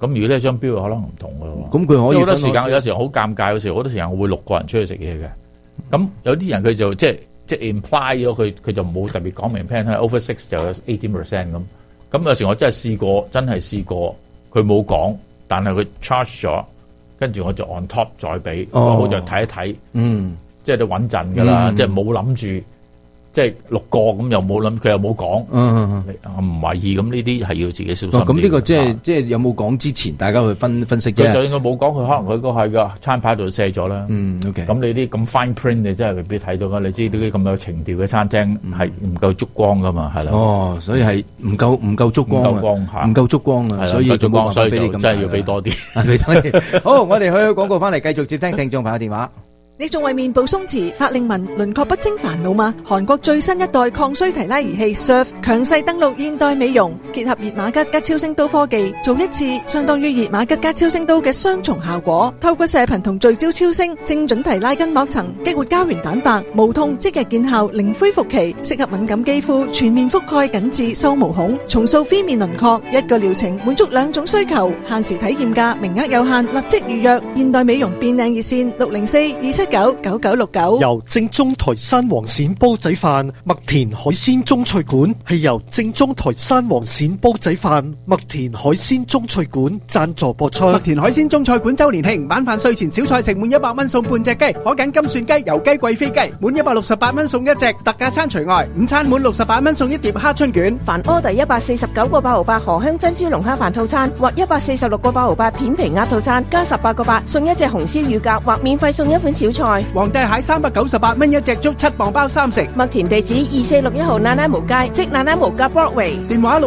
咁如果呢張標可能唔同㗎咯。 咁佢可以因為好多時間， 分有時好尷尬，有時好多時間我會6個人出去食嘢嘅。咁有啲人佢就即係 imply 咗佢就冇特別講明 plan 係 over 6就有18% 咁。咁有時我真係試過，佢冇講，但係佢 charge 咗，跟住我就 on top 再俾，我就睇一睇，即係你穩陣㗎啦，即係冇諗住。即係6個咁又冇諗，佢又冇講，唔懷疑咁呢啲係要自己小心。 咁呢個即係有冇講之前，大家去分析啫。 佢就應該冇講，佢可能佢個係個餐牌度寫咗啦。 OK。 咁你啲咁 fine print 你真係未必睇到㗎。你知呢啲咁有情調嘅餐廳係唔夠燭光㗎嘛，係啦。 所以係唔夠燭光，唔夠燭光啊，所以就冇辦法俾你咁， 真係要俾多啲。 俾多啲。好，我哋去廣告翻嚟，繼續接聽聽眾朋友電話。 你仲為面部鬆弛、法令紋、輪廓不清煩惱嗎？韓國最新一代抗衰提拉儀器 Surf 強勢登陸現代美容，結合熱瑪吉加超聲刀科技，做一次相當於熱瑪吉加超聲刀嘅雙重效果。透過射頻同聚焦超聲，精準提拉筋膜層，激活膠原蛋白，無痛即日見效，零恢復期，適合敏感肌膚，全面覆蓋緊致收毛孔，重塑飛面輪廓。一個療程滿足2種需求，限時體驗價，名額有限，立即預約。現代美容變靚熱線604-279-9969。 由正宗台山黃鱔煲仔飯麥田海鮮中菜館係由正宗台山黃鱔煲仔飯麥田海鮮中菜館贊助播出。 麥田海鮮中菜館周年慶，晚飯睡前小菜食滿100蚊送半隻雞，可揀金蒜雞、油雞、貴妃雞，滿168蚊送一隻，特價餐除外。午餐滿68蚊送一碟蝦春卷。 凡 order 149個8毫8荷香珍珠龍蝦飯套餐，或146個8毫8片皮鴨套餐，加18個8送一隻紅燒乳鴿，或免費送一款小菜。 皇帝蟹398蚊一隻，粥7磅包3食。 麥田地址2461號那拉無街，即那拉無街 Broadway。 電話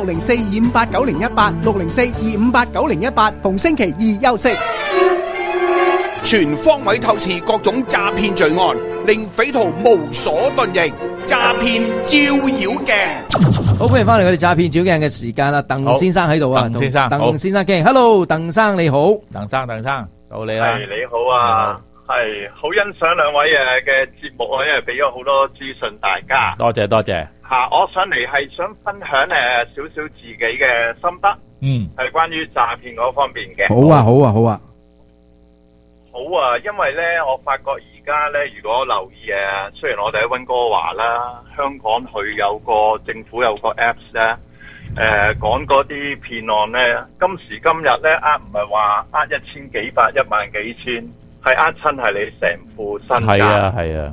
604-258-9018，604-258-9018，逢星期二休息。 全方位透視各種詐騙罪案，令匪徒無所遁形。詐騙照妖鏡， 好，歡迎翻嚟我哋詐騙照鏡嘅時間啦。鄧先生喺度啊， 鄧先生， 鄧先生傾 ，Hello，鄧生你好， 鄧生到你啦。 係你好啊，係好欣賞兩位嘅節目啊，因為俾咗好多資訊大家。 多謝吓，我上嚟係想分享少少自己嘅心得，係關於詐騙嗰方面嘅。 好啊。 好啊，因為咧，我發覺而家咧，如果留意雖然我哋喺溫哥華啦，香港佢有個政府有個 Apps 咧，講嗰啲騙案咧，今時今日咧，唔係話1000幾百、1萬幾千，係親係你成副身家。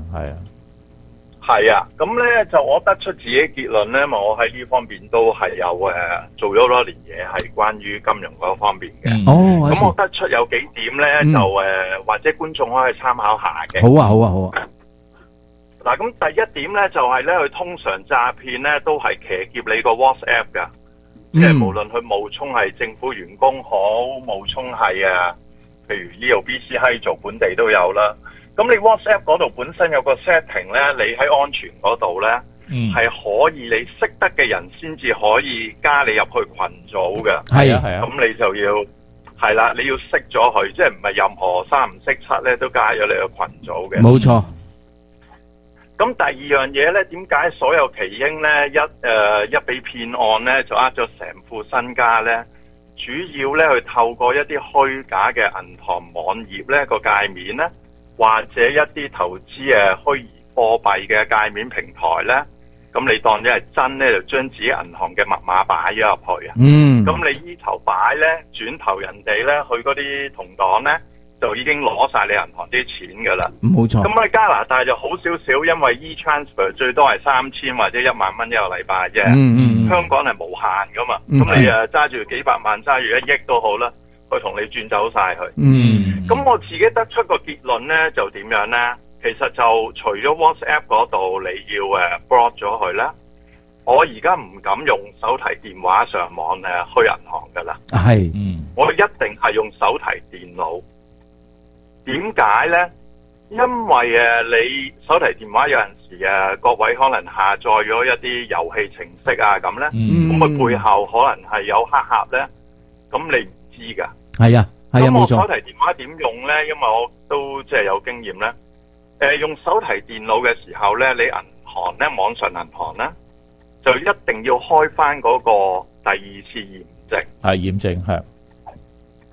係啊，咁咧就我得出自己結論咧，我喺呢方面都係有做咗多年嘢，係關於金融嗰方面嘅。咁我得出有幾點咧，就或者觀眾可以參考下嘅。 好啊。 嗱，咁第一點咧就係咧，佢通常詐騙咧都係騎劫你個 WhatsApp 噶，即係無論佢冒充係政府員工好，冒充係譬如呢度 BC 閪做本地都有啦。咁你 WhatsApp 嗰度本身有個 setting 咧，你喺安全嗰度咧，係可以你識得嘅人先至可以加你入去群組嘅。 係啊。 咁你就要係啦，你要識咗佢，即係唔係任何3唔識7咧都加咗你個群組嘅。 冇錯。 咁第二樣嘢咧，點解所有奇英咧一俾騙案咧就呃咗成副身家咧？主要咧去透過一啲虛假嘅銀行網頁咧個界面咧，或者一啲投資虛擬貨幣嘅界面平台咧，咁你當咗係真咧，就將自己銀行嘅密碼擺咗入去啊。咁你依頭擺咧，轉頭人哋咧去嗰啲同黨咧，就已經攞晒你銀行啲錢噶啦。 冇錯。 咁喺加拿大就好少少，因為 e-transfer 最多係3000或者1萬蚊一個禮拜啫。香港係無限噶嘛。咁你揸住幾百萬，揸住1億都好啦，佢同你轉走晒佢。咁我自己得出個結論咧，就點樣咧？其實就除咗 WhatsApp 嗰度你要block 咗佢啦，我而家唔敢用手提電話上網去銀行噶啦。我一定係用手提電腦。點解咧？因為你手提電話有陣時各位可能下載咗一啲遊戲程式啊咁咧，咁佢背後可能係有黑客咧，咁你唔知噶。係啊，咁我手提電話點用咧？因為我都即係有經驗咧。用手提電腦嘅時候咧，你銀行咧，網上銀行咧，就一定要開翻嗰個第二次驗證。 係驗證係。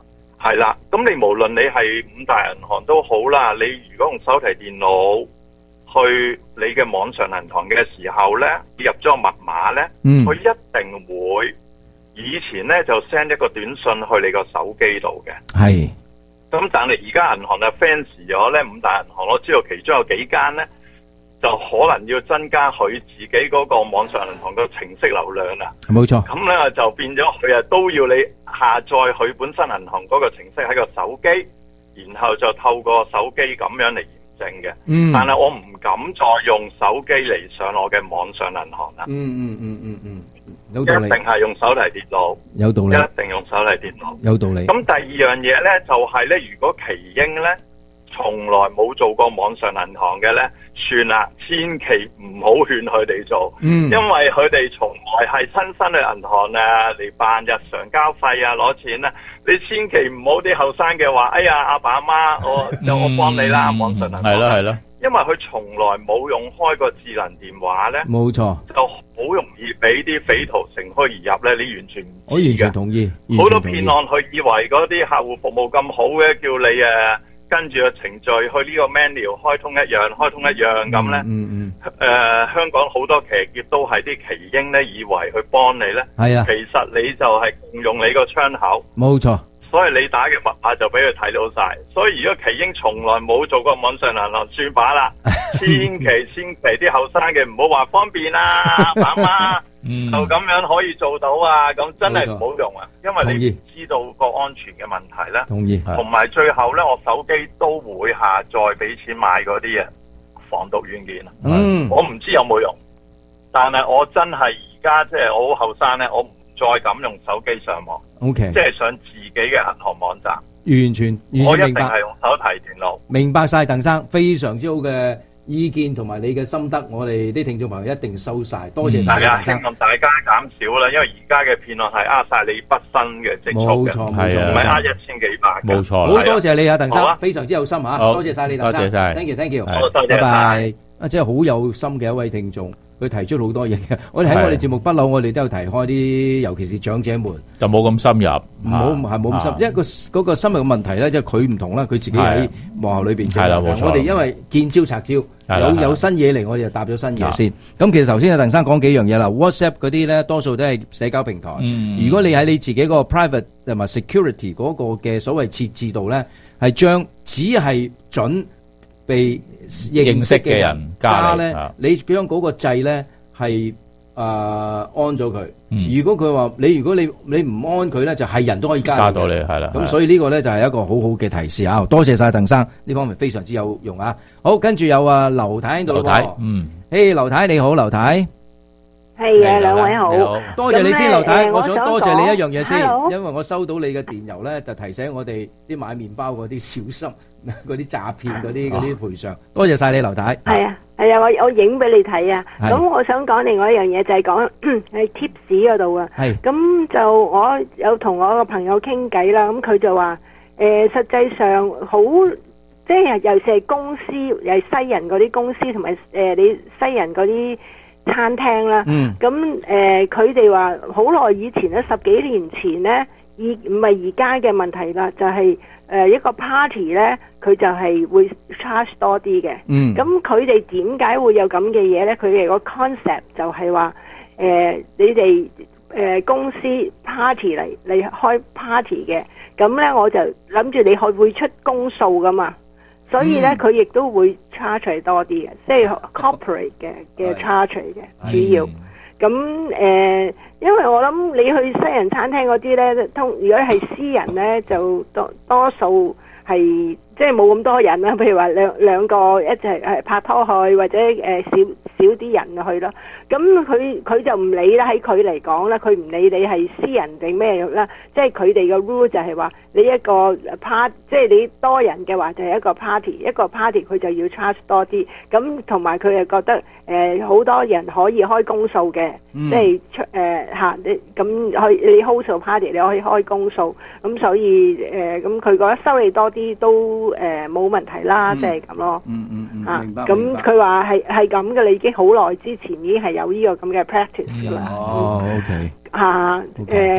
係啦，咁你無論你係五大銀行都好啦，你如果用手提電腦去你嘅網上銀行嘅時候呢，入咗個密碼呢，佢一定會以前呢就 send 一個短信去你個手機度嘅。 係。 咁但係而家銀行就 fancy 咗呢，五大銀行我知道其中有幾間呢，就可能要增加佢自己嗰個網上銀行嘅程式流量啦。 冇錯。 咁呢就變咗佢都要你下載佢本身銀行嗰個程式喺個手機，然後就透過手機咁樣嚟驗證嘅。但係我唔敢再用手機嚟上我嘅網上銀行啦。 有道理。 一定係用手提電腦。 有道理。 一定用手提電腦。 有道理。 咁第二樣嘢呢，就係呢，如果奇英呢從來冇做過網上銀行嘅呢，算啦，千祈唔好勸佢哋做，因為佢哋從來係親身去銀行啊嚟辦日常交費啊攞錢啊，你千祈唔好啲後生嘅話，哎呀阿爸阿媽，我幫你啦，網上銀行。 係咯。因為佢從來冇用開個智能電話呢， 冇錯， 就好容易俾啲匪徒乘虛而入呢，你完全唔知嘅。 我完全同意。 好多騙案佢以為嗰啲客戶服務咁好嘅，叫你跟住個程序去呢個 menu 開通一樣咁呢。香港好多騎劫都係啲奇英呢，以為去幫你呢， 係啊， 其實你就係共用你個窗口。 冇錯。 所以你打嘅密碼就俾佢睇到晒，所以如果奇英從來冇做過網上銀行，算把啦，千祈啲後生嘅唔好話方便啊，爸媽就咁樣可以做到啊，咁真係唔好用啊，因為你唔知道個安全嘅問題啦。 同意。 同埋最後呢，我手機都會下載俾錢買嗰啲防毒軟件。我唔知有冇用，但係我真係而家即係我好後生呢，我唔再敢用手機上網。 OK， 即係上自己嘅銀行網站， 完全明白。 我一定係用手提電腦。 明白晒，鄧生非常之好嘅意見同埋你嘅心得，我哋啲聽眾朋友一定收晒，多謝晒鄧生。 希望大家減少啦，因為而家嘅騙案係呃晒你畢生嘅積蓄嘅， 冇錯， 唔係呃1000幾百。 冇錯， 好多謝你啊，鄧生，非常之有心嚇，多謝晒你，鄧生， 多謝晒 ，thank you， 好，多謝， 拜拜。啊，真係好有心嘅一位聽眾。佢提出好多嘢嘅，我哋喺我哋節目不嬲，我哋都有提開啲，尤其是長者們就冇咁深入， 冇咁深，因為嗰個深入嘅問題咧，即係佢唔同啦，佢自己喺幕後裏邊做。 冇錯。 我哋因為見招拆招，有新嘢嚟，我哋就答咗新嘢先。咁其實頭先阿鄧生講幾樣嘢啦 ，WhatsApp 嗰啲咧多數都係社交平台。如果你喺你自己個 private 同埋 security 嗰個嘅所謂設置度咧，係將只係準被認識嘅人加咧，你將嗰個掣咧係安咗佢。如果佢話如果你唔安佢咧，就係人都可以加到你，係啦。 咁所以呢個咧就係一個好好嘅提示啊！多謝晒鄧生，呢方面非常之有用啊！好，跟住有劉太喺度。劉太，劉太你好，劉太。 係啊，兩位好。 多謝你先，劉太。我想多謝你一樣嘢先，因為我收到你嘅電郵咧，就提醒我哋啲買麵包嗰啲小心。嗰啲詐騙嗰啲賠償，多謝晒你劉太。 係啊，我影俾你睇啊。咁我想講另外一樣嘢，就係講喺 tips 嗰度啊。咁就我有同我個朋友傾偈啦，咁佢就話實際上好，即係尤其是係公司，又係西人嗰啲公司，同埋你西人嗰啲餐廳啦。咁佢哋話好耐以前咧，10幾年前咧，唔係而家嘅問題啦，就係一個 party 咧，佢就係會 charge 多啲嘅。咁佢哋點解會有咁嘅嘢咧？佢哋個 concept 就係話你哋公司 party 嚟開 party 嘅，咁咧我就諗住你會出公數噶嘛，所以咧佢亦都會 charge 多啲嘅，即係 corporate 嘅 charge 嚟嘅主要。咁因為我諗你去西人餐廳嗰啲咧，如果係私人咧，就多數係即係冇咁多人啦。譬如話兩個一齊拍拖去，或者少啲人去咯。咁佢就唔理啦，喺佢嚟講啦，佢唔理你係私人定咩啦。即係佢哋嘅 rule 就係話，你一個 party， 即係你多人嘅話就係一個 party， 一個 party 佢就要 charge 多啲。咁同埋佢又覺得好多人可以開公數嘅，即係你咁你 host 個 party 你可以開公數，咁所以咁佢覺得收你多啲都冇問題啦，即係咁咯。明白。咁佢話係咁嘅，你已經好耐之前已經係有呢個咁嘅 practice 噶啦。 OK。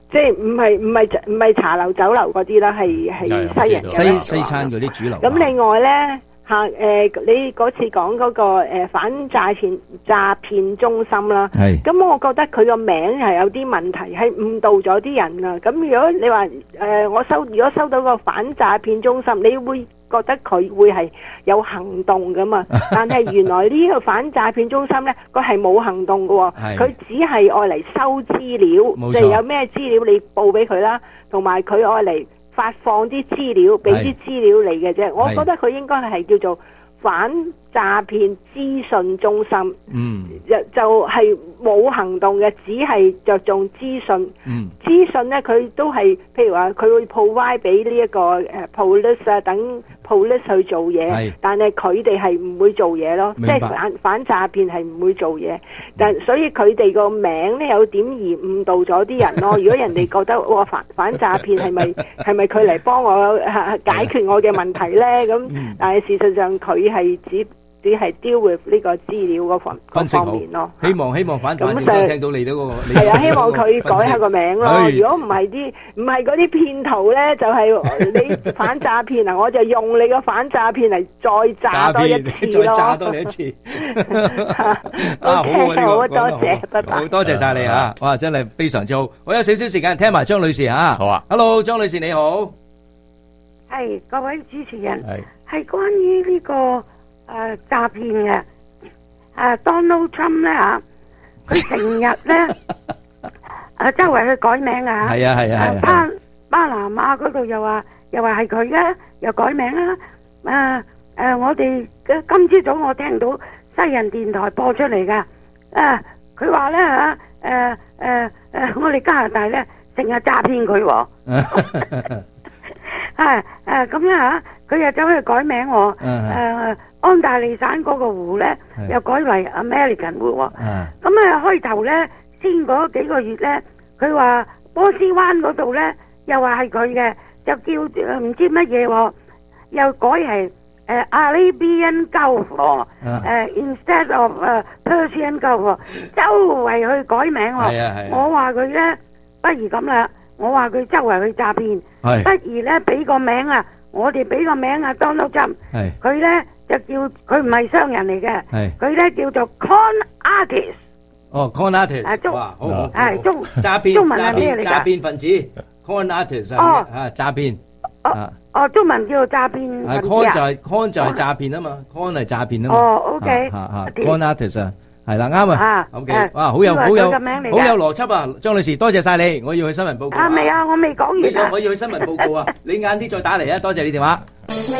即係唔係茶樓酒樓嗰啲啦，係西人嘅西餐嗰啲主流。 咁另外咧你嗰次講嗰個反詐騙中心啦，咁我覺得佢個名係有啲問題，係誤導咗啲人啊。咁如果你話如果收到個反詐騙中心，你會覺得佢會係有行動噶嘛？但係原來呢個反詐騙中心呢，佢係冇行動噶喎，佢只係愛嚟收資料，即係有咩資料你報俾佢啦，同埋佢愛嚟發放啲資料，俾啲資料你嘅啫。我覺得佢應該係叫做反詐騙資訊中心，就係冇行動嘅，只係着重資訊。資訊呢，佢都係譬如話佢會 provide 俾呢一個police 啊，等 police 去做嘢，但係佢哋係唔會做嘢咯，即係反詐騙係唔會做嘢。但所以佢哋個名呢，有點而誤導咗啲人咯。如果人哋覺得哇反詐騙係咪佢嚟幫我解決我嘅問題呢？咁但係事實上佢係只係 deal with 呢個資料嗰方面咯。希望反詐騙聽到你嗰個係啊，希望佢改下個名咯。如果唔係嗰啲騙徒咧，就係你反詐騙啊，我就用你個反詐騙嚟再詐多一次咯。再詐多你一次。好多謝，拜拜。好多謝晒你嚇，哇！真係非常之好。我有少少時間聽埋張女士嚇。好啊。Hello， 張女士你好。 係各位主持人，係關於呢個詐騙嘅Donald Trump 咧嚇，佢成日咧周圍去改名啊嚇，係啊，巴拿馬嗰度又話係佢嘅，又改名啦。我哋今朝早我聽到西人電台播出嚟噶，佢話咧嚇我哋加拿大咧成日詐騙佢喎。咁咧嚇，佢又走去改名喎。安大利省嗰個湖咧，又改為 American 湖喎。咁開頭咧，先嗰幾個月咧，佢話波斯灣嗰度咧，又話係佢嘅，就叫唔知乜嘢喎，又改係Arabian Gulf 喎，instead of Persian Gulf 喎，周圍去改名喎。我話佢咧，不如咁啦，我話佢周圍去詐騙，不如咧俾個名啊，我哋俾個名啊 Donald Trump，佢咧。就叫佢唔係商人嚟嘅，佢咧叫做 con artist。哦 ，con artist。哇，好，係中文係咩嚟㗎？詐騙分子 ，con artist 詐騙。中文叫做詐騙分子。con 就係詐騙啊嘛 ，con 係詐騙啊嘛。OK。con artist 啊，係啦，啱啊。OK。哇，好有邏輯啊，張女士，多謝晒你，我要去新聞報告。未啊，我未講完啊。我要去新聞報告啊，你晏啲再打嚟啊，多謝你電話。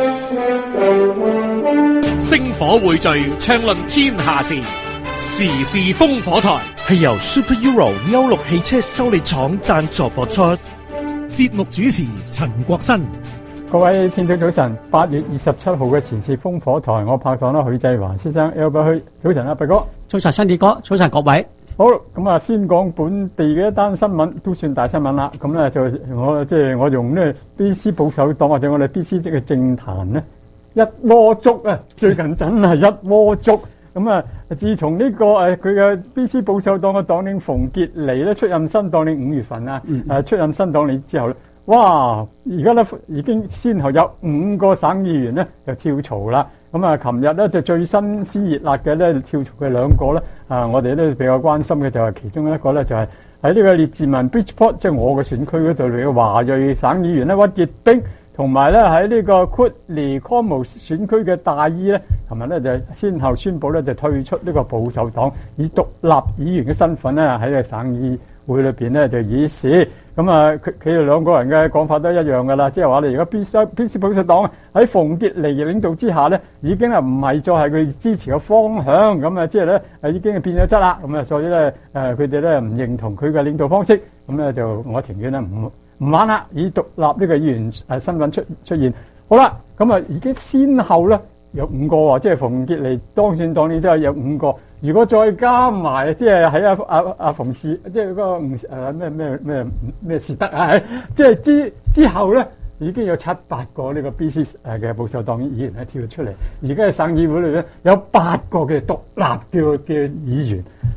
星火匯聚，暢論天下事，時事烽火台係由 Super Euro 歐陸汽車修理廠贊助播出。節目主持陳國新。 各位聽眾早晨，8月27號嘅時事烽火台，我拍檔啦許繼華先生 Albert 許，早晨啊，畢哥， 早晨新傑哥，早晨各位。 好，咁啊，先講本地嘅一單新聞，都算大新聞啦。咁咧就我用呢 BC 保守黨或者我哋 BC 嘅政壇咧一鍋粥啊，最近真係一鍋粥。咁啊，自從呢個佢嘅 BC 保守黨嘅黨領馮傑尼咧出任新黨領5月份啊，出任新黨領之後咧，哇！而家咧已經先後有5個省議員咧就跳槽啦。咁啊，琴日咧就最新鮮熱辣嘅咧跳槽嘅2個咧，我哋咧比較關心嘅就係其中一個咧就係喺呢個列治文 Bridgeport， 即係我嘅選區嗰度嚟嘅華裔省議員咧屈傑冰，同埋咧喺呢個 Cooley Cornwall 選區嘅大伊咧，琴日咧就先後宣布咧就退出呢個保守黨，以獨立議員嘅身份咧喺個省議會裏邊咧就議事。咁啊，佢哋2個人嘅講法都一樣噶啦，即係話你而家 BC 保守黨喺馮傑尼領導之下咧，已經係唔係再係佢支持嘅方向，咁啊，即係咧已經係變咗質啦。咁啊，所以咧佢哋咧唔認同佢嘅領導方式，咁咧就我情願咧唔玩啦，以獨立呢個議員身份出現。好啦，咁啊已經先後咧有5個喎，即係馮傑尼當選黨領之後有5個。如果再加埋，即係喺阿馮氏，即係嗰個咩士德啊，即係之後咧，已經有7、8個呢個 BC 嘅保守黨議員咧跳出嚟。而家喺省議會裏邊有8個嘅獨立嘅議員。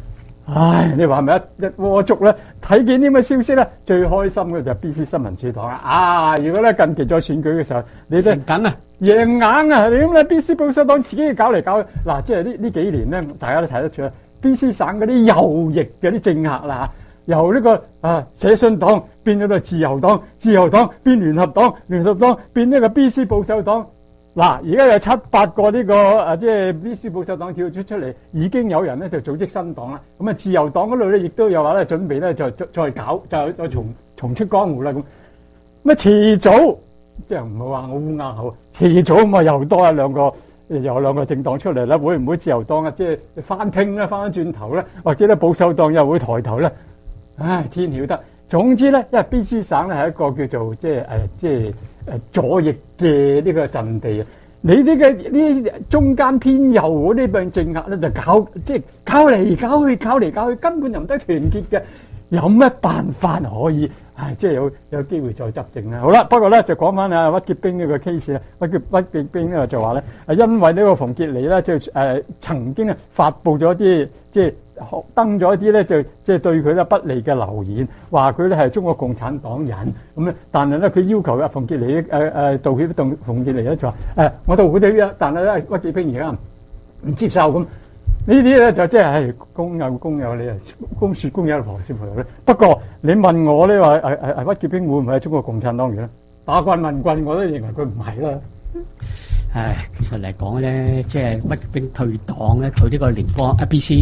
唉，你話係咪一鍋粥咧？睇見啲咁嘅消息咧，最開心嘅就係 BC 新聞處黨啦。啊，如果咧近期再選舉嘅時候，你哋贏硬啊！你咁咧 BC 保守黨自己搞嚟搞去，嗱，即係呢幾年咧，大家都睇得出啦。BC 省嗰啲右翼嘅啲政客啦嚇，由呢個社信黨變咗到自由黨，自由黨變聯合黨，聯合黨變呢個 BC 保守黨。嗱，而家有7、8個呢個即係 BC 保守黨跳出嚟，已經有人咧就組織新黨啦。咁啊，自由黨嗰度咧亦都有話咧準備咧再搞，就再重出江湖啦咁。咁啊，遲早即係唔好話我烏鴉口，遲早咁啊又多有兩個政黨出嚟啦。會唔會自由黨啊即係翻拼咧，翻轉頭咧，或者咧保守黨又會抬頭咧？唉，天曉得。總之咧，因為 BC 省咧係一個叫做即係左翼嘅呢個陣地啊！你呢中間偏右嗰啲病政客咧就搞嚟搞去，根本就唔得團結嘅。有咩辦法可以？即係有機會再執政啦。好啦，不過咧就講翻屈潔冰呢個 case 啦。屈潔冰咧就話咧，因為呢個馮傑尼咧就曾經發布咗啲即係登咗一啲咧就即係對佢咧不利嘅留言，話佢咧係中國共產黨人咁咧。但係咧佢要求馮傑尼道歉，馮傑尼咧就話我道歉嘅，但係咧屈潔冰而家唔接受咁。呢啲咧就即係公有理啊，公説公有理，婆説婆有理。不過你問我咧話屈潔冰會唔會係中國共產黨員咧？打棍問棍我都認為佢唔係啦。 其實嚟講咧，即係屈潔冰退黨咧，退呢個聯邦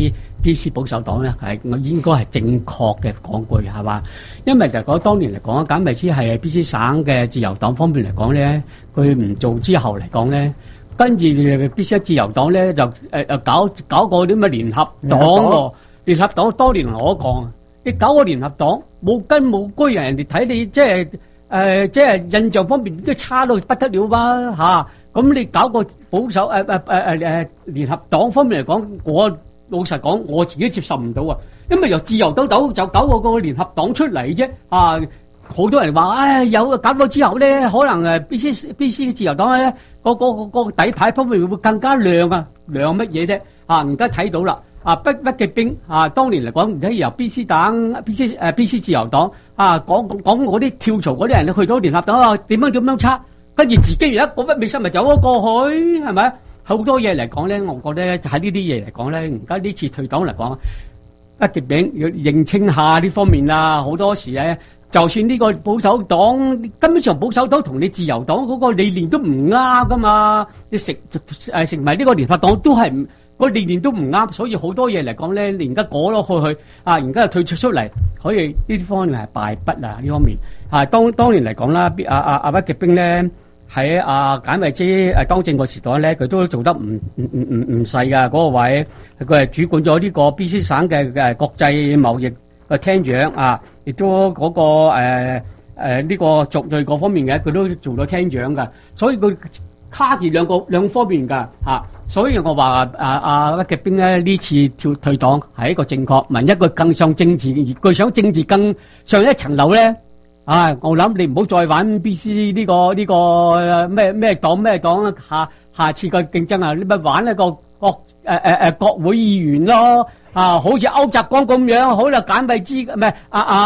BC 保守黨咧，我應該係正確嘅講句係嘛？因為就講當年嚟講，簡為之係 BC 省嘅自由黨方面嚟講咧，佢唔做之後嚟講咧。跟住 BC 自由黨咧就搞個啲咁嘅聯合黨喎，聯合黨當年我講，你搞個聯合黨冇根冇據，人哋睇你即係印象方面都差到不得了吧嚇。咁你搞個保守聯合黨方面嚟講，我老實講我自己接受唔到啊，因為由自由黨就搞個聯合黨出嚟啫啊！好多人話，有搞到之後咧，可能BC 自由黨咧，個底牌方面會更加亮啊！亮乜嘢啫？而家睇到啦，屈潔冰當年嚟講，而家由 BC 自由黨講嗰啲跳槽嗰啲人去咗聯合黨點樣差，跟住自己有一個屈美心咪走咗過去，係咪？好多嘢嚟講咧，我覺得喺呢啲嘢嚟講咧，而家呢次退黨嚟講，屈潔冰要認清下呢方面啊，好多時咧。就算呢個保守黨，根本上保守黨同你自由黨嗰個理念都唔啱噶嘛，你成為呢個聯合黨都係個理念都唔啱，所以好多嘢嚟講咧，你而家過咗去而家又退出嚟，可以呢啲方面係敗筆啊！呢方面當年嚟講啦，屈潔冰咧喺簡惠之當政個時代咧，佢都做得唔細噶嗰個位，佢係主管咗呢個 BC 省嘅國際貿易嘅廳長亦都嗰個呢個族裔嗰方面嘅，佢都做咗廳長噶，所以佢卡住兩方面噶所以我話屈潔冰咧呢次退黨係一個正確，萬一佢更上政治，佢想政治更上一層樓咧，我諗你唔好再玩 BC 呢個咩黨下次個競爭你咪玩一個國會議員咯。好似歐澤光咁樣，好啦，簡惠之唔係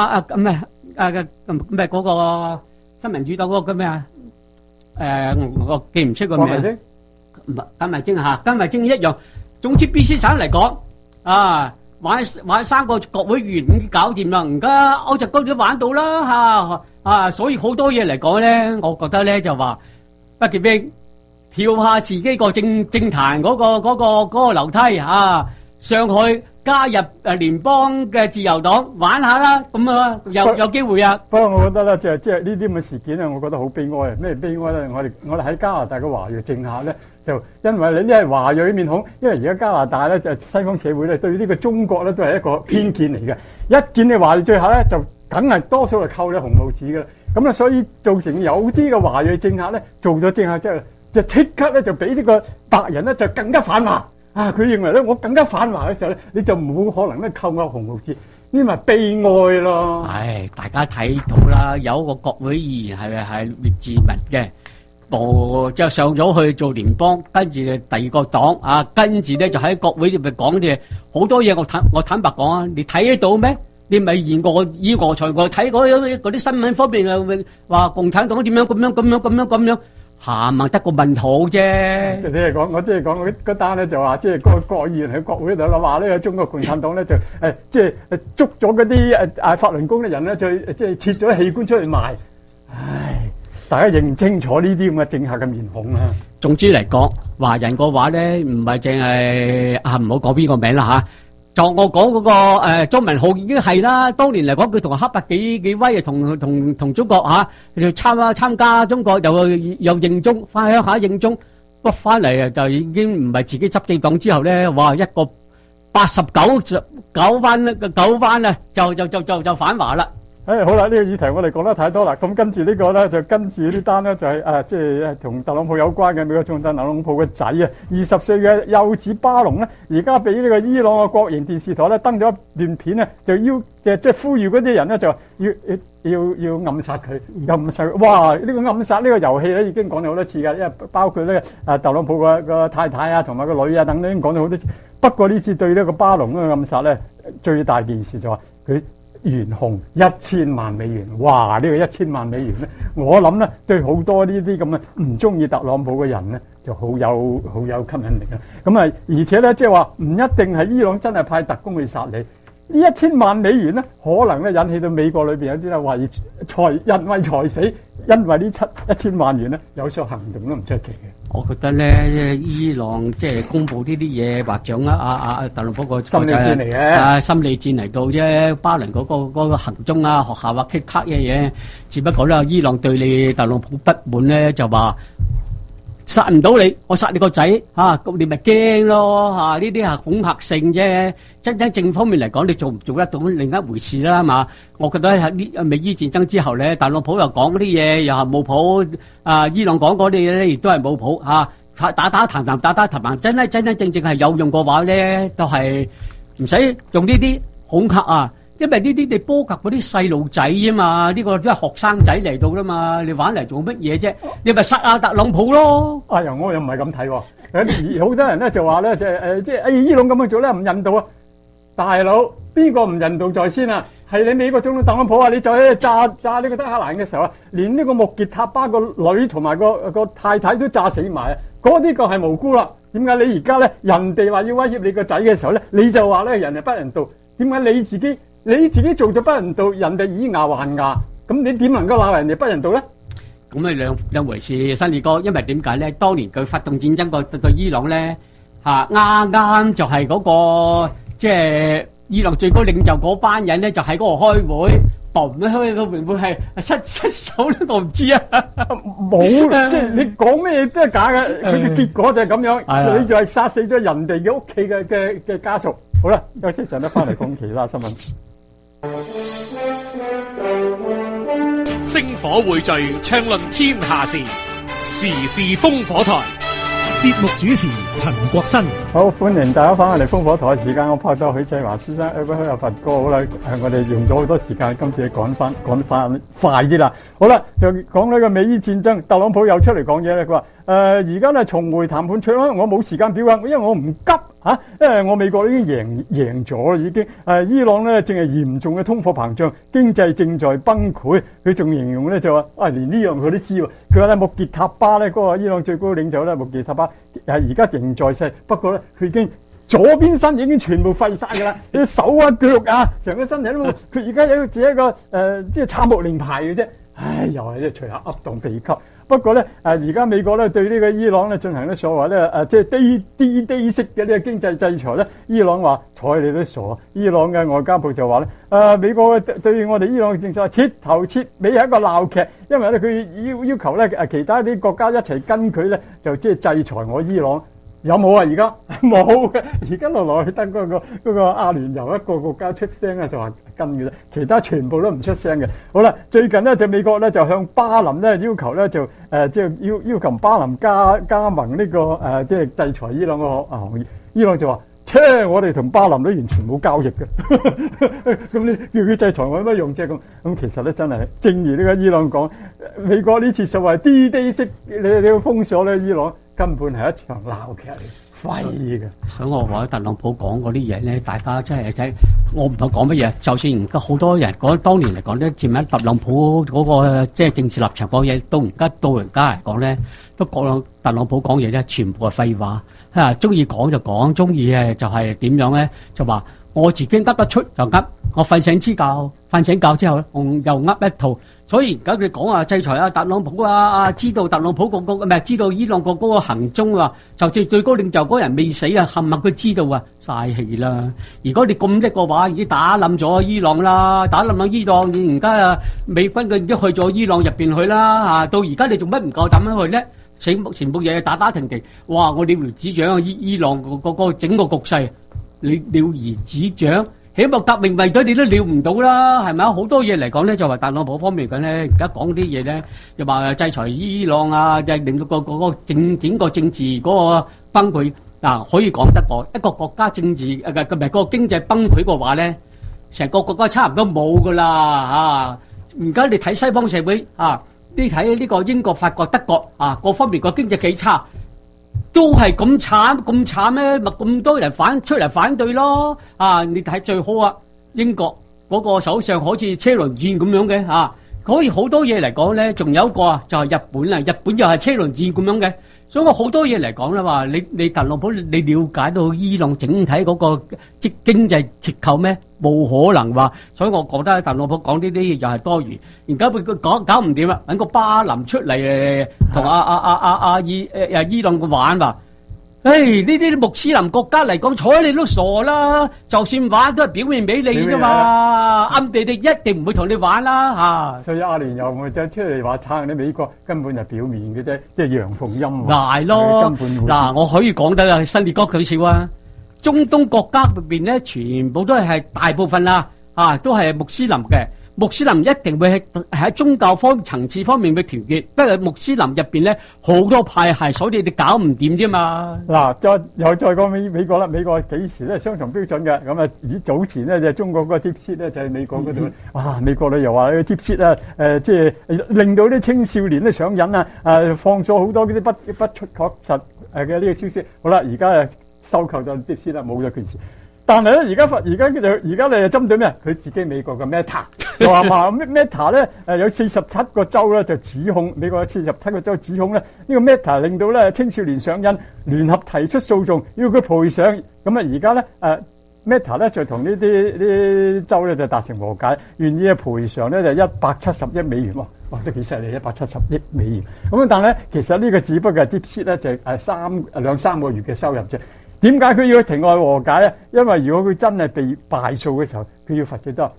嗰個新民主黨嗰個咩我記唔出個名。簡惠晶簡惠晶一樣。總之 BC 省嚟講玩3個國會議員已經搞掂啦，而家歐澤光都玩到啦所以好多嘢嚟講咧，我覺得咧就話屈潔冰跳下自己個政壇嗰個樓梯上去。加入聯邦嘅自由黨玩下啦，咁有機會啊！ 不過我覺得咧，即係呢啲咁嘅事件咧，我覺得好悲哀啊！咩悲哀咧？我哋喺加拿大嘅華裔政客咧，就因為你係華裔面孔，因為而家加拿大咧就西方社會咧對呢個中國咧都係一個偏見嚟嘅。一見你華裔，最後咧就梗係多數係扣你紅帽子㗎啦。咁所以造成有啲嘅華裔政客咧做咗政客之後，就即刻咧就俾呢個白人咧就更加反華。佢認為咧，我更加反華嘅時候咧，你就冇可能咧扣我紅帽子，呢咪悲哀咯。 大家睇到啦，有個國會議員係列治文嘅， 就上咗去做聯邦，跟住第二個黨啊，跟住咧就喺國會入邊講啲嘢，好多嘢我坦白講啊，你睇得到咩？你咪以我才我睇嗰啲新聞方面啊，話共產黨點樣咁樣，鹹啊得個問號啫。 你係講我即係講嗰單咧就話，即係嗰個國議員喺國會度話呢個中國共產黨咧就即係捉咗嗰啲法輪功嘅人咧，就即係切咗器官出去賣。唉，大家認清楚呢啲咁嘅政客嘅面孔啊！ 總之嚟講，華人嘅話咧，唔係淨係唔好講邊個名啦嚇。就我講嗰個莊文浩已經係啦，當年嚟講佢同黑白幾威啊，同中國嚇，就參加中國又認中，翻鄉下認中，不翻嚟啊就已經唔係自己執政黨之後咧，哇一個89番啊，就反華啦。 好啦，呢個議題我哋講得太多啦，咁跟住呢個咧就跟住呢單咧就係即係同特朗普有關嘅美國總統特朗普嘅仔啊，20歲嘅幼子巴龍咧，而家俾呢個伊朗嘅國營電視台咧登咗一段片咧，就即係呼籲嗰啲人咧就要暗殺佢，暗殺佢。哇！呢個暗殺呢個遊戲咧已經講咗好多次㗎，因為包括咧特朗普個太太啊同埋個女啊等等已經講咗好多次。不過呢次對呢個巴龍嘅暗殺咧，最大件事就話佢懸紅$1000萬，哇！呢個$1000萬咧，我諗咧對好多呢啲咁嘅唔中意特朗普嘅人咧，就好有吸引力啊！咁啊，而且咧即係話唔一定係伊朗真係派特工去殺你，呢$1000萬咧，可能咧引起到美國裏邊有啲咧懷疑人為財死，因為呢$1000萬咧有所行動都唔出奇嘅。 我覺得咧，伊朗即係公布呢啲嘢，或掌握特朗普個心理戰嚟嘅， 心理戰嚟到啫。巴倫嗰個行蹤啊，學校啊，kick 嘅嘢，只不過咧，伊朗對你特朗普不滿咧，就話殺唔到你，我殺你個仔嚇，咁你咪驚咯嚇。呢啲係恐嚇性啫，真正方面嚟講，你做唔做得到另一回事啦嘛。我覺得喺呢美伊戰爭之後咧，特朗普又講嗰啲嘢又係冇譜，伊朗講嗰啲嘢咧亦都係冇譜嚇，打談，真正係有用嘅話咧，都係唔使用呢啲恐嚇啊。因為呢啲你波及嗰啲細路仔啫嘛，呢個都係學生仔嚟到啦嘛，你玩嚟做乜嘢啫？你咪殺下特朗普咯！ 哎呀，我又唔係咁睇喎，好多人咧就話咧，即係伊朗咁樣做咧唔人道啊！大佬，邊個唔人道在先啊？係你美國總統特朗普啊！你就喺度炸呢個德黑蘭嘅時候啊，連呢個穆傑塔巴個女同埋個太太都炸死埋啊！嗰啲個係無辜啦。點解你而家咧人哋話要威脅你個仔嘅時候咧，你就話咧人係不人道？點解你自己做咗不人道，人哋以牙還牙，咁你點能夠鬧人哋不人道咧？ 咁啊兩回事，新宇哥，因為點解咧？當年佢發動戰爭個伊朗咧啱就係嗰個即係伊朗最高領袖嗰班人咧，就喺嗰度開會，嘣咧開個會唔會係失手咧？我唔知啊， 冇即係你講咩都係假嘅，佢嘅結果就係咁樣，你就係殺死咗人哋嘅屋企嘅家屬。好啦，休息陣咧，翻嚟講其他新聞。 星火匯聚，暢論天下事，時事烽火台。節目主持陳國新， 好歡迎大家翻嚟烽火台嘅時間。我拍檔許繼華先生，有佛哥，好啦，我哋用咗好多時間，今次講翻快啲啦。好啦，就講呢個美伊戰爭，特朗普又出嚟講嘢咧，佢話而家咧重回談判桌，我冇時間表啊，因為我唔急嚇，因為我美國已經贏咗啦，已經伊朗咧正係嚴重嘅通貨膨脹，經濟正在崩潰。佢仲形容咧就話連呢樣佢都知喎。佢話咧穆傑塔巴咧嗰個伊朗最高領袖咧穆傑塔巴而家仍在世，不過咧佢已經左邊身已經全部廢晒㗎啦，啲手啊腳啊成個身體都冇，佢而家只係一個即係慘無令牌嘅啫。唉，又係隨口噏當秘笈。不過咧，而家美國咧對呢個伊朗咧進行咧所謂咧即係低息嘅呢個經濟制裁咧，伊朗話睬你都傻。伊朗嘅外交部就話咧，美國對我哋伊朗嘅政策徹頭徹尾係一個鬧劇，因為咧佢要求咧其他啲國家一齊跟佢咧，就即係制裁我伊朗。有冇啊？而家冇嘅，而家來去得嗰個阿聯酋一個國家出聲啊，就話跟嘅啫，其他全部都唔出聲嘅。好啦，最近咧就美國咧就向巴林咧要求咧就即係要求巴林加盟呢個即係制裁伊朗個行業。伊朗就話： 我哋同巴林都完全冇交易嘅，咁你叫佢制裁我有乜用啫？咁其實咧真係，正如呢個伊朗講，美國呢次就係 D-Day 式，你要封鎖咧伊朗，根本係一場鬧劇嚟，廢嘅。 所以我話特朗普講嗰啲嘢咧，大家真係我唔係講乜嘢，就算而家好多人講當年嚟講咧，佔緊特朗普嗰個即係政治立場講嘢，到而家嚟講咧，都講特朗普講嘢咧，全部係廢話。中意講就講，中意就係點樣咧？就話我自己噏得出就噏，我瞓醒之後咧，我又噏一套。所以而家佢講制裁啊，特朗普知道特朗普唔係知道伊朗嗰個行蹤啊，就最高領袖嗰人未死啊，冚唪唥佢知道啊，嘥氣啦！如果你咁叻嘅話，已經打冧咗伊朗啦，打冧咗伊朗，而家美軍佢已經去咗伊朗入邊去啦，到而家你做乜唔夠膽樣去咧？全部嘢打停停，哇！我了如指掌伊朗個整個局勢，你了如指掌，起碼革命衛隊你都料唔到啦，係咪啊？好多嘢嚟講咧，就話特朗普方面講咧，而家講啲嘢咧，又話制裁伊朗啊，就令到個整個政治嗰個崩潰嗱，可以講得過一個國家政治唔係個經濟崩潰嘅話咧，成個國家差唔多冇噶啦嚇。而家你睇西方社會啊。你睇呢個英國、法國、德國啊，各方面個經濟幾差，都係咁慘咩？咪咁多人出嚟反對咯啊！你睇最好啊，英國嗰個首相好似車輪戰咁樣嘅啊，可以好多嘢嚟講咧。仲有一個啊，就係日本啊，日本又係車輪戰咁樣嘅。所以我好多嘢嚟講啦，話你特朗普你了解到伊朗整體嗰個經濟結構咩？冇可能話，所以我覺得特朗普講呢啲嘢又係多餘。而家佢搞唔掂啦，揾個巴林出嚟同伊朗玩話。呢啲穆斯林國家嚟講，睬你都傻啦！就算玩都係表面俾你啫嘛，暗地一定唔會同你玩啦嚇。 所以阿聯酋咪就出嚟話撐你美國，根本係表面嘅啫，即係陽奉陰違。 係咯，嗱，我可以講得啊，新列哥佢笑啊，中東國家入邊咧，全部都係大部分啦，都係穆斯林嘅。穆斯林一定會喺宗教層次方面嘅團結，不過穆斯林入邊咧好多派系，所以你搞唔掂啫嘛。 嗱，再講美國啦，美國幾時咧雙重標準嘅？咁啊，以早前咧就中國嗰個 DeepSeek咧就係美國嗰度，哇！美國咧又話 DeepSeek 啊，即係令到啲青少年咧上癮啊，放咗好多嗰啲不出確實嘅呢個消息。好啦，而家收購咗 DeepSeek啦，冇咗件事。但係咧，而家你就針對咩？佢自己美國嘅 Meta 就話 Meta 咧有47個州咧就指控美國有47個州指控咧呢個 Meta 令到咧青少年上癮，聯合提出訴訟要佢賠償。咁啊而家咧Meta 咧就同呢啲州咧就達成和解，願意嘅賠償咧就170億美元喎，哇都幾犀利，170億美元。咁但係咧其實呢個只不過係 DeepSeek 咧就係兩三個月嘅收入啫。點解佢要去庭外和解咧？因為如果佢真係被敗訴嘅時候，佢要罰幾多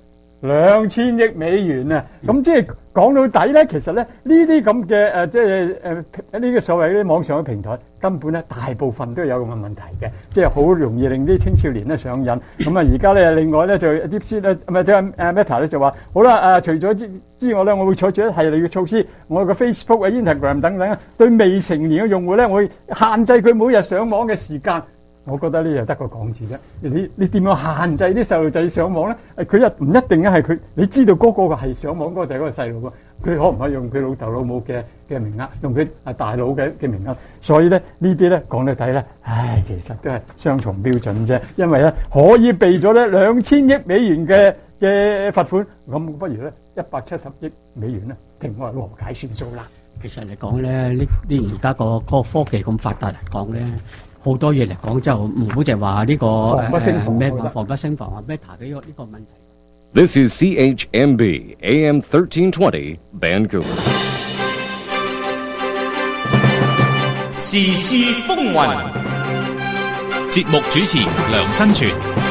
？2000億美元啊！咁即係講到底咧，其實咧呢啲咁嘅即係呢個所謂啲網上嘅平台，根本咧大部分都有咁嘅問題嘅，即係好容易令啲青少年咧上癮。咁啊而家咧另外咧就 DeepSeek 咧唔係即係Meta 咧就話好啦除咗之外咧，我會採取一系列嘅措施，我個 Facebook 啊、Instagram 等等對未成年嘅用戶咧，我會限制佢每日上網嘅時間。我覺得呢就得個講字啫。你點樣限制啲細路仔上網咧？佢唔一定係佢，你知道嗰個係上網嗰個就係嗰個細路喎。佢可唔可以用佢老豆老母嘅名額，用佢大佬嘅名額？所以咧呢啲咧講到底咧，其實都係雙重標準啫。因為咧可以避咗咧2000億美元嘅罰款，咁不如咧170億美元咧庭外和解算數啦。 其實嚟講咧，呢而家個科技咁發達嚟講咧。好多嘢嚟講就唔好就係話呢個防不勝防啊 Meta 嘅呢個問題。 This is CHMB AM 1320 Vancouver。 時事風雲，節目主持梁新全。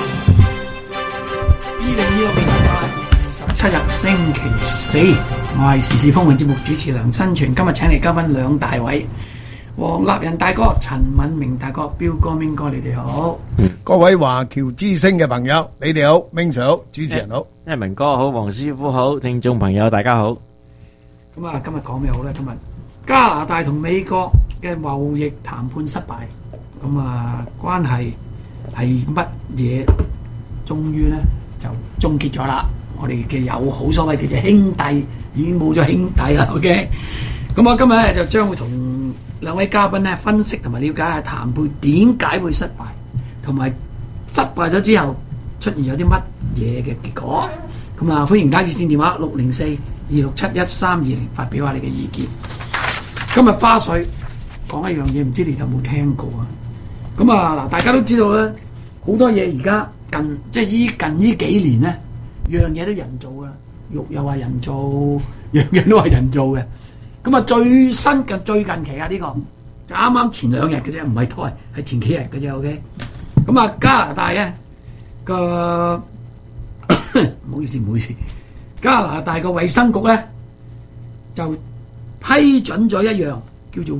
2026年8月27日星期四，我係時事風雲節目主持梁新全。今日請嚟嘉賓兩大位。黃立仁大哥、陳敏明大哥、彪哥、明哥，你哋好。 各位華僑之聲嘅朋友，你哋好，明 Sir 好，主持人好， 明哥好，黃師傅好，聽眾朋友大家好。 咁啊，今日講咩好咧？今日加拿大同美國嘅貿易談判失敗，咁啊關係係乜嘢，終於咧就終結咗啦。我哋嘅友好所謂叫做兄弟已經冇咗兄弟啦。OK， 咁我今日咧就將會同兩位嘉賓咧分析同埋了解下談判點解會失敗，同埋失敗咗之後出現有啲乜嘢嘅結果。咁啊，歡迎打熱線電話604-267-1320發表下你嘅意見。今日花絮講一樣嘢，唔知你有冇聽過啊？咁啊嗱，大家都知道咧，好多嘢而家近呢幾年咧，樣嘢都人造噶啦，肉又話人造，樣樣都話人造嘅。咁啊，最近期啊，呢個就啱啱前2日嘅啫，唔係拖，係前幾日嘅啫。OK， 咁啊，加拿大咧個唔好意思，加拿大個衛生局咧就批准咗一樣叫做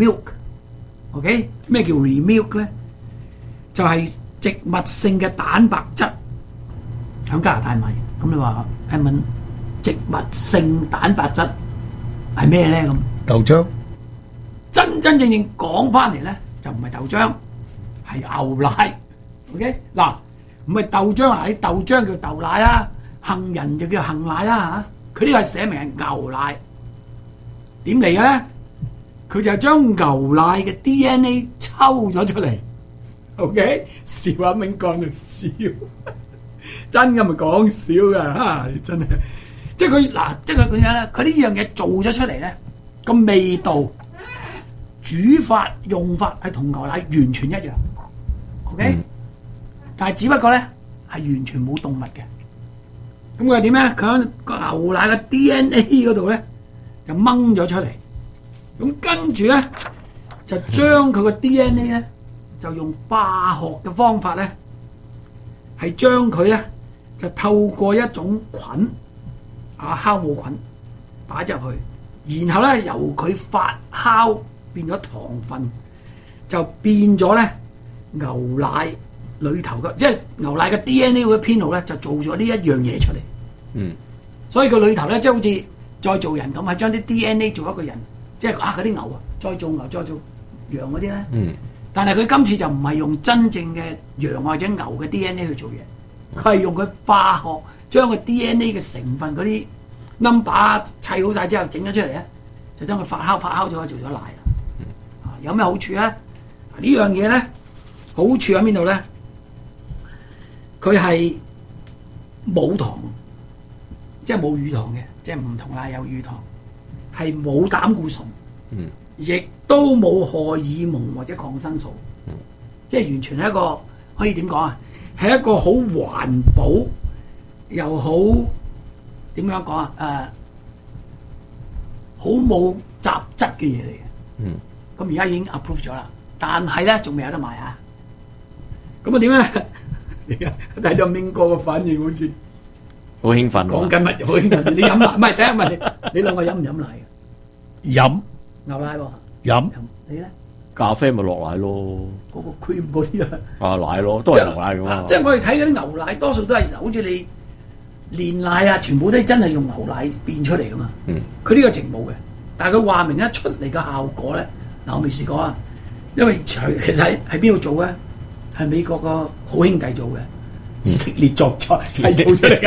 remilk。OK， 咩叫 remilk 咧？就係植物性嘅蛋白質喺加拿大賣。咁你話Edmund，植物性蛋白質係咩咧？咁豆漿真正講翻嚟咧，就唔係豆漿，係牛奶。OK， 嗱，唔係豆漿啊，啲豆漿叫豆奶啦，杏仁就叫杏奶啦嚇。佢呢個係寫明係牛奶，點嚟嘅咧？佢就係將牛奶嘅 DNA 抽咗出嚟。OK， 笑阿明講就笑，真嘅咪講笑噶嚇，你真係。即係佢嗱，即係佢點樣咧？佢呢樣嘢做咗出嚟咧，個味道、煮法、用法係同牛奶完全一樣。OK，但係只不過咧係完全冇動物嘅。咁佢係點咧？佢喺個牛奶嘅 DNA 嗰度咧就掹咗出嚟。咁跟住咧就將佢個 DNA 咧就用化學嘅方法咧係將佢咧就透過一種菌。酵母菌擺入去，然後咧由佢發酵變咗糖分，就變咗咧牛奶裏頭嘅，即係牛奶嘅 DNA 嘅編號咧，就做咗呢一樣嘢出嚟。所以佢裏頭咧即係好似再做人咁，係將啲 DNA 做一個人，即係嗰啲牛啊，再做牛再做羊嗰啲咧。但係佢今次就唔係用真正嘅羊或者牛嘅 DNA 去做嘢，佢係用佢化學。將個 DNA 嘅成分嗰啲 number 砌好晒之後整咗出嚟咧，就將佢發酵咗做咗奶啦。有咩好處咧？呢樣嘢咧好處喺邊度咧？佢係冇糖，即係冇乳糖嘅，即係唔同奶有乳糖，係冇膽固醇，亦都冇荷爾蒙或者抗生素，即係完全係一個可以點講啊？係一個好環保。又好點樣講啊？好冇雜質嘅嘢嚟嘅。咁而家已經 approve 咗啦，但係咧仲未有得賣啊。咁啊點咧？睇到明哥嘅反應好似好興奮。 講緊乜？好興奮！你飲奶？唔係，第一問你兩個飲唔飲奶嘅？ 飲牛奶喎。 飲。 你咧？ 咖啡咪落奶咯。 嗰個 cream 嗰啲啊。 奶咯，都係牛奶㗎嘛。 即係我哋睇嗰啲牛奶，多數都係好似你。煉奶啊，全部都係真係用牛奶變出嚟噶嘛。佢呢個情冇嘅，但係佢話明一出嚟嘅效果咧，嗱我未試過啊。因為其實喺邊度做嘅？係美國個好兄弟做嘅，以色列作菜係做出嚟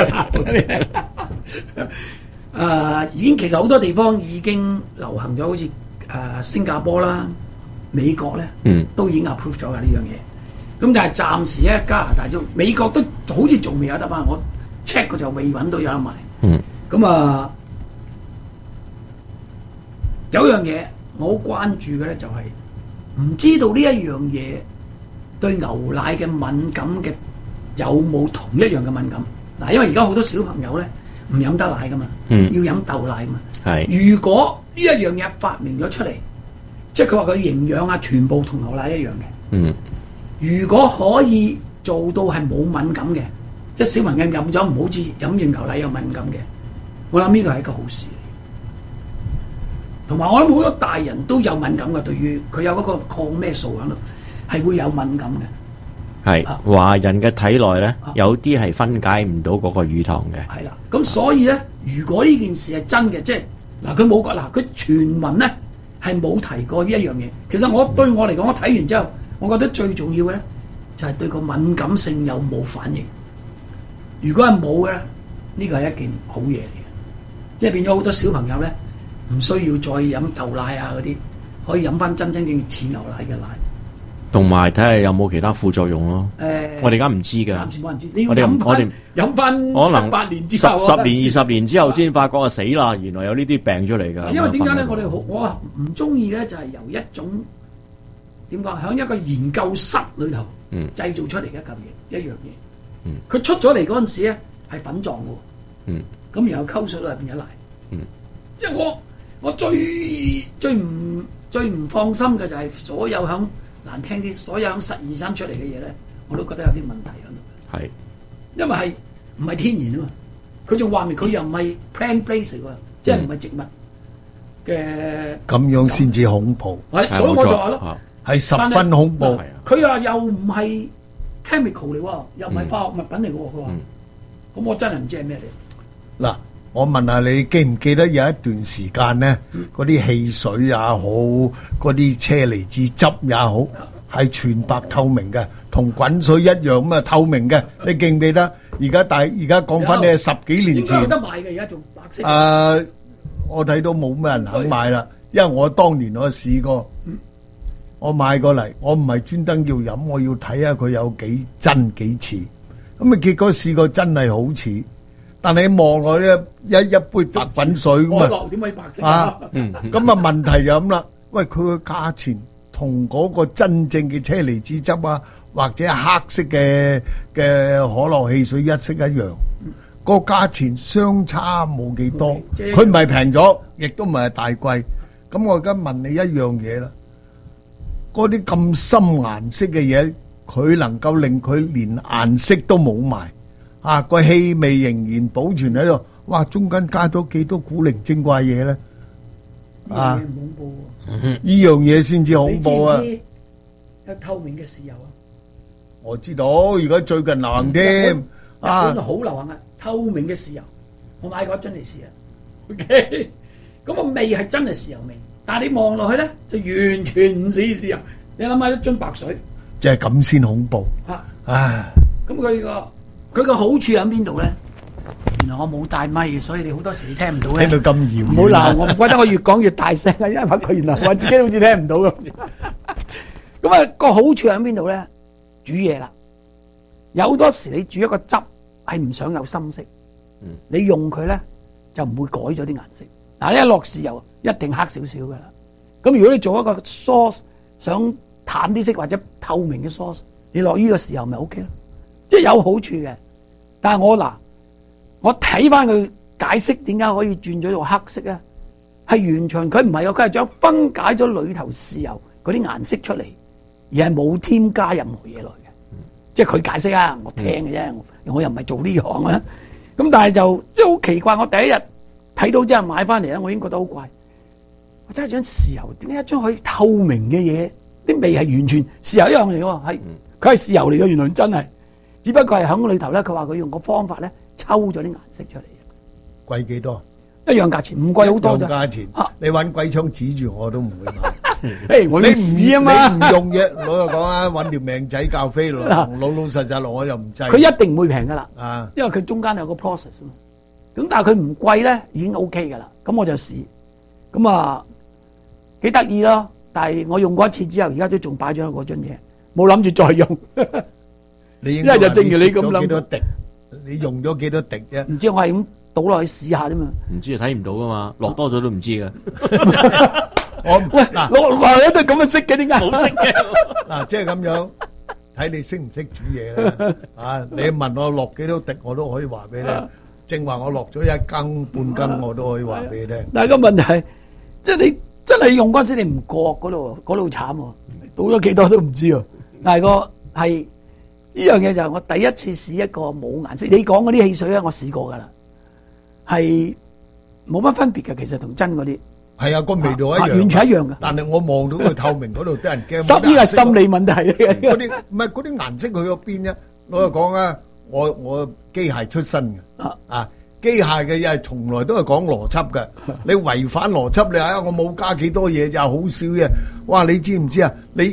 㗎。已經其實好多地方已經流行咗，好似新加坡啦、美國咧，都已經 approve 咗㗎呢樣嘢。咁但係暫時咧，加拿大都美國都好似仲未有得翻我。check 佢就未揾到有得賣。咁啊，有樣嘢我好關注嘅咧，就係唔知道呢一樣嘢對牛奶嘅敏感嘅有冇同一樣嘅敏感？嗱，因為而家好多小朋友咧唔飲得奶噶嘛，要飲豆奶噶嘛。係。如果呢一樣嘢發明咗出嚟，即係佢話佢營養啊，全部同牛奶一樣嘅。如果可以做到係冇敏感嘅。即係小朋友飲咗唔好似飲完牛奶有敏感嘅，我諗呢個係一個好事嚟。同埋我諗好多大人都有敏感嘅，對於佢有嗰個抗咩素喺度，係會有敏感嘅。 係華人嘅體內咧，有啲係分解唔到嗰個乳糖嘅。 係啦，咁所以咧，如果呢件事係真嘅，即係嗱，佢冇講嗱，佢全文咧係冇提過呢一樣嘢。其實對我嚟講，我睇完之後，我覺得最重要嘅咧就係對個敏感性有冇反應。如果係冇嘅，呢個係一件好嘢嚟嘅，即係變咗好多小朋友咧，唔需要再飲豆奶啊嗰啲，可以飲翻真正似牛奶嘅奶。 同埋睇下有冇其他副作用咯。我哋而家唔知㗎， 暫時冇人知。你要飲翻7-8年之後 ，10年20年之後先發覺啊死啦！原來有呢啲病出嚟㗎。 因為點解咧？我唔中意嘅咧，就係由一種點講，喺一個研究室裏頭製造出嚟一樣嘢。佢出咗嚟嗰陣時咧係粉狀嘅。咁然後溝水裏邊有奶。即係我最唔放心嘅就係所有響難聽啲，所有響實驗生出嚟嘅嘢咧，我都覺得有啲問題喺度。係，因為係唔係天然啊嘛？佢仲話明佢又唔係 plant-based 喎，即係唔係植物嘅。 咁樣先至恐怖。 係，所以我就話咯， 係十分恐怖。 佢話又唔係 chemical 嚟喎，又唔係化學物品嚟喎。佢話，咁我真係唔知係咩嚟。嗱。 我問下你記唔記得有一段時間咧，嗰啲汽水也好，嗰啲車厘子汁也好，係全白透明嘅，同滾水一樣咁啊透明嘅。你記唔記得？而家講翻你係10幾年前，應該有得賣嘅，而家仲白色。我睇到冇咩人肯買啦，因為我當年我試過，我買過嚟，我唔係專登要飲，我要睇下佢有幾真幾似。咁啊結果試過真係好似。但係望落咧一杯白滾水咁啊， 點可以白色咁啊問題就咁啦。喂，佢個價錢同嗰個真正嘅車厘子汁啊，或者黑色嘅可樂汽水一式一樣，個價錢相差冇幾多。佢唔係平咗，亦都唔係大貴。咁我而家問你一樣嘢啦，嗰啲咁深顏色嘅嘢，佢能夠令佢連顏色都冇埋。個氣味仍然保存喺度，哇！中間加咗幾多古靈精怪嘢咧？ 呢樣嘢唔恐怖喎， 呢樣嘢先至恐怖啊！ 你知唔知有透明嘅豉油啊？ 我知道，而家最近流行添， 日本好流行啊！透明嘅豉油，我買過一樽嚟試啊。OK，咁個味係真係豉油味，但係你望落去咧就完全唔似豉油。你諗下一樽白水， 就係咁先恐怖。 咁佢個好處喺邊度咧？原來我冇帶咪，所以你好多時你聽唔到咧。 聽到咁遙遠， 唔好鬧我，唔怪得我越講越大聲啊！因為佢原來我自己好似聽唔到咁。咁啊，個好處喺邊度咧？煮嘢啦，有好多時你煮一個汁係唔想有深色，你用佢咧就唔會改咗啲顏色。嗱，一落豉油一定黑少少噶啦。咁如果你做一個 sauce 想淡啲色或者透明嘅 sauce， 你落呢個豉油咪 OK 咯，即係有好處嘅。但係我睇翻佢解釋點解可以轉咗做黑色咧，係完全佢唔係佢係將分解咗裏頭豉油嗰啲顏色出嚟，而係冇添加任何嘢落嘅。即係佢解釋啊，我聽嘅啫，我又唔係做呢行啊。咁但係就即係好奇怪，我第一日睇到之後買翻嚟咧，我已經覺得好怪。我真係將豉油點解一張可以透明嘅嘢，啲味係完全豉油一樣嚟嘅，係佢係豉油嚟嘅，原來真係。只不過係喺裏頭咧，佢話佢用個方法咧抽咗啲顏色出嚟。 貴幾多？ 一樣價錢，唔貴好多啫。 價錢，你揾鬼槍指住我都唔會買。 你唔試啊嘛？ 你唔用嘢，老實講啊，揾條命仔教飛落，老實實落我又唔制。 佢一定唔會平噶啦， 啊， 因為佢中間有個 process 嘛。咁但係佢唔貴咧，已經 OK 噶啦。咁我就試，咁啊幾得意咯。但係我用過一次之後，而家都仲擺咗喺嗰樽嘢，冇諗住再用。 你應該就正如你咁諗， 幾多滴？你用咗幾多滴啫？ 唔知，我係咁倒落去試下啫嘛。 唔知睇唔到噶嘛，落多咗都唔知噶。 我嗱落一都咁樣識嘅，點解冇識嘅？ 嗱，即係咁樣，睇你識唔識煮嘢啦。啊，你問我落幾多滴，我都可以話俾你聽。正話我落咗1羹半羹，我都可以話俾你聽。 但係個問題，即係你真係用嗰陣時，你唔覺嗰度慘喎，倒咗幾多都唔知喎。但係個係。呢樣嘢就係我第一次試一個冇顏色。你講嗰啲汽水咧，我試過噶啦，係冇乜分別嘅。其實同真嗰啲係啊，個味道一樣， 完全一樣嘅。 但係我望到佢透明嗰度，啲人驚。 呢個係心理問題嚟嘅。 嗰啲唔係嗰啲顏色去咗邊啫？老實講啊，我機械出身嘅啊，機械嘅嘢係從來都係講邏輯嘅。你違反邏輯，你我冇加幾多嘢就好少嘅。哇！你知唔知啊？你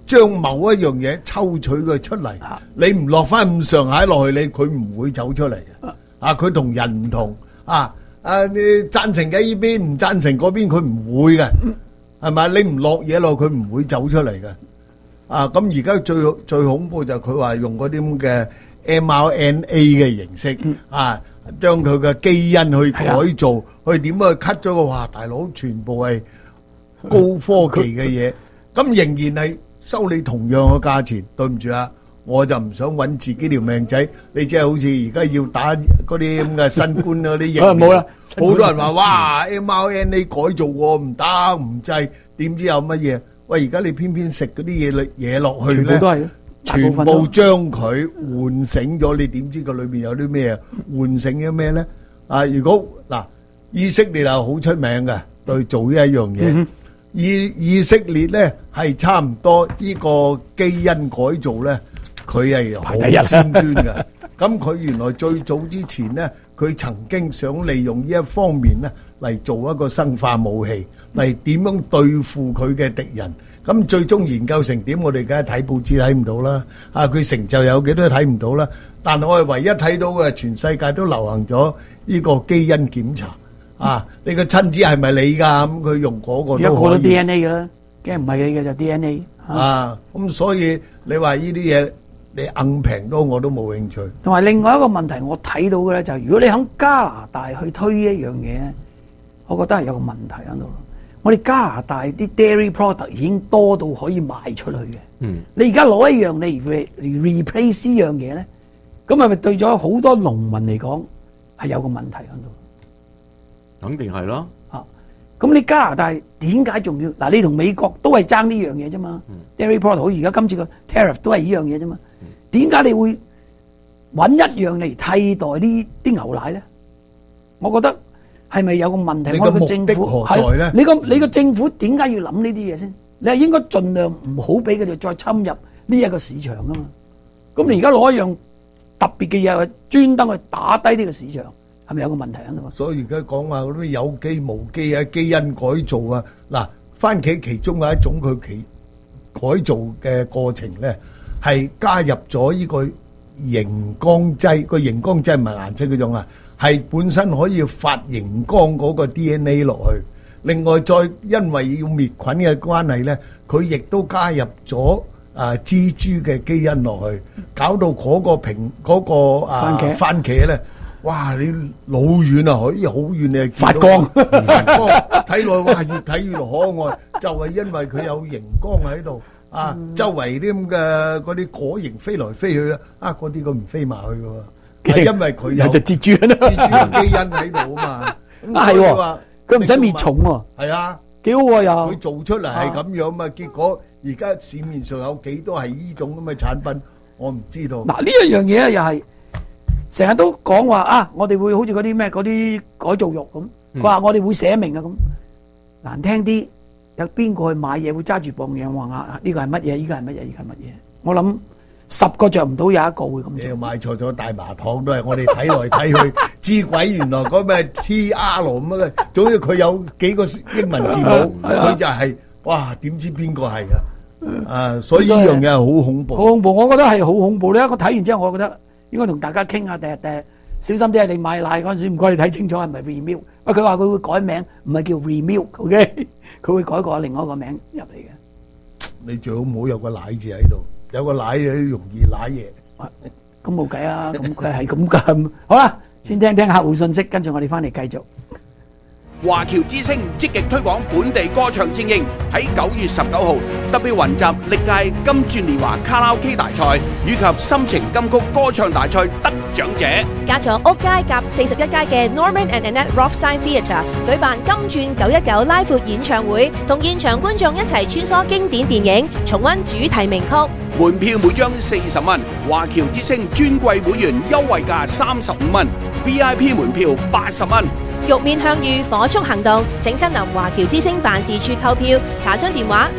將某一樣嘢抽取佢出嚟，你唔落翻咁上下落去，佢唔會走出嚟嘅。佢同人唔同你贊成嘅呢邊，唔贊成嗰邊，佢唔會嘅，係咪？你唔落嘢落，佢唔會走出嚟嘅。咁而家最恐怖就係佢話用嗰啲咁嘅 mRNA 嘅形式將佢嘅基因去改造，去點樣去 cut 咗個話，大佬全部係高科技嘅嘢，咁仍然係收你同樣嘅價錢。對唔住啊，我就唔想揾自己條命仔。你即係好似而家要打嗰啲咁嘅新冠嗰啲疫苗，冇啦，好多人話哇 mRNA 改造喎，唔得唔制，點知有乜嘢？喂，而家你偏偏食嗰啲嘢落去咧，全部將佢喚醒咗，你點知佢裏邊有啲咩喚醒咗咩咧？如果嗱，以色列係好出名嘅，對做呢一樣嘢。以色列咧係差唔多呢個基因改造咧，佢係好尖端嘅。咁佢原來最早之前咧，佢曾經想利用呢一方面咧嚟做一個生化武器，嚟點樣對付佢嘅敵人。咁最終研究成點，我哋梗係睇報紙睇唔到啦。佢成就有幾多睇唔到啦。但係我係唯一睇到嘅，全世界都流行咗呢個基因檢查。你個親子係咪你㗎？咁佢用嗰個都可以。 有過咗 DNA 㗎啦，梗係唔係你嘅就 DNA。 咁所以你話呢啲嘢，你硬平多我都冇興趣。 同埋另外一個問題，我睇到嘅咧就係，如果你喺加拿大去推一樣嘢咧，我覺得係有個問題喺度。我哋加拿大啲 dairy product 已經多到可以賣出去嘅。你而家攞一樣你 replace 呢樣嘢咧，咁係咪對咗好多農民嚟講係有個問題喺度？ 肯定係咯。 咁你加拿大點解仲要？嗱，你同美國都係爭呢樣嘢啫嘛。dairy product 好似而家今次個 tariff 都係呢樣嘢啫嘛。點解你會揾一樣嚟替代呢啲牛奶咧？我覺得係咪有個問題？我哋個政府係你個政府點解要諗呢啲嘢先？你係應該盡量唔好俾佢哋再侵入呢一個市場啊嘛。咁你而家攞一樣特別嘅嘢去專登去打低呢個市場，係咪有個問題喺度？ 所以而家講話嗰啲有機無機啊、基因改造啊，嗱，番茄其中有一種佢改造嘅過程咧，係加入咗呢個熒光劑，個熒光劑唔係顏色嗰種啊，係本身可以發熒光嗰個 DNA 落去。另外再因為要滅菌嘅關係咧，佢亦都加入咗蜘蛛嘅基因落去，搞到嗰個番茄咧，哇！你老遠啊，可以好遠你發光，睇落哇越睇越可愛，就係因為佢有熒光喺度周圍啲咁嘅嗰啲果蠅飛來飛去啦，嗰啲佢唔飛埋去嘅喎，係因為佢有隻蜘蛛嘅基因喺度啊嘛， 係喎。佢唔使滅蟲喎， 係啊， 幾好喎又。 佢做出嚟係咁樣嘛，結果而家市面上有幾多係呢種咁嘅產品，我唔知道。 嗱呢一樣嘢咧，又係成日都講話我哋會好似嗰啲咩嗰啲改造肉咁，佢話我哋會寫明啊咁。難聽啲，有邊個去買嘢會揸住磅嘢話呢個係乜嘢？呢個係乜嘢？呢個係乜嘢？我諗10個着唔到有一個會咁。 你又買錯咗大麻糖都係我哋睇來睇去，知鬼原來嗰咩 TR 咁嘅，總之佢有幾個英文字母，佢就係哇點知邊個係㗎？所以呢樣嘢係好恐怖。好恐怖，我覺得係好恐怖咧。我睇完之後，我覺得應該同大家傾下，第日小心啲。你買奶嗰陣時，唔該你睇清楚係咪 Renew。佢話佢會改名，唔係叫 Renew，OK？佢會改個另外一個名入嚟嘅。 你最好唔好有個奶字喺度。有個奶嘢容易奶嘢， 咁冇計啊！咁佢係咁㗎。好啦，先聽聽客戶信息，跟住我哋翻嚟繼續。 華僑之聲積極推廣本地歌唱精英，喺9月19號特別雲集歷屆金鑽年華卡拉 OK 大賽以及心情金曲歌唱大賽得獎者， 加咗屋街夾41街嘅 Norman and Annette Rothstein Theatre 舉辦金鑽919拉闊演唱會，同現場觀眾一齊穿梭經典電影，重溫主題名曲。 門票每張40蚊，華僑之聲尊貴會員優惠價35蚊 ，VIP 門票80蚊。 玉面向御，火速行動，請親臨華僑之聲辦事處購票，查詢電話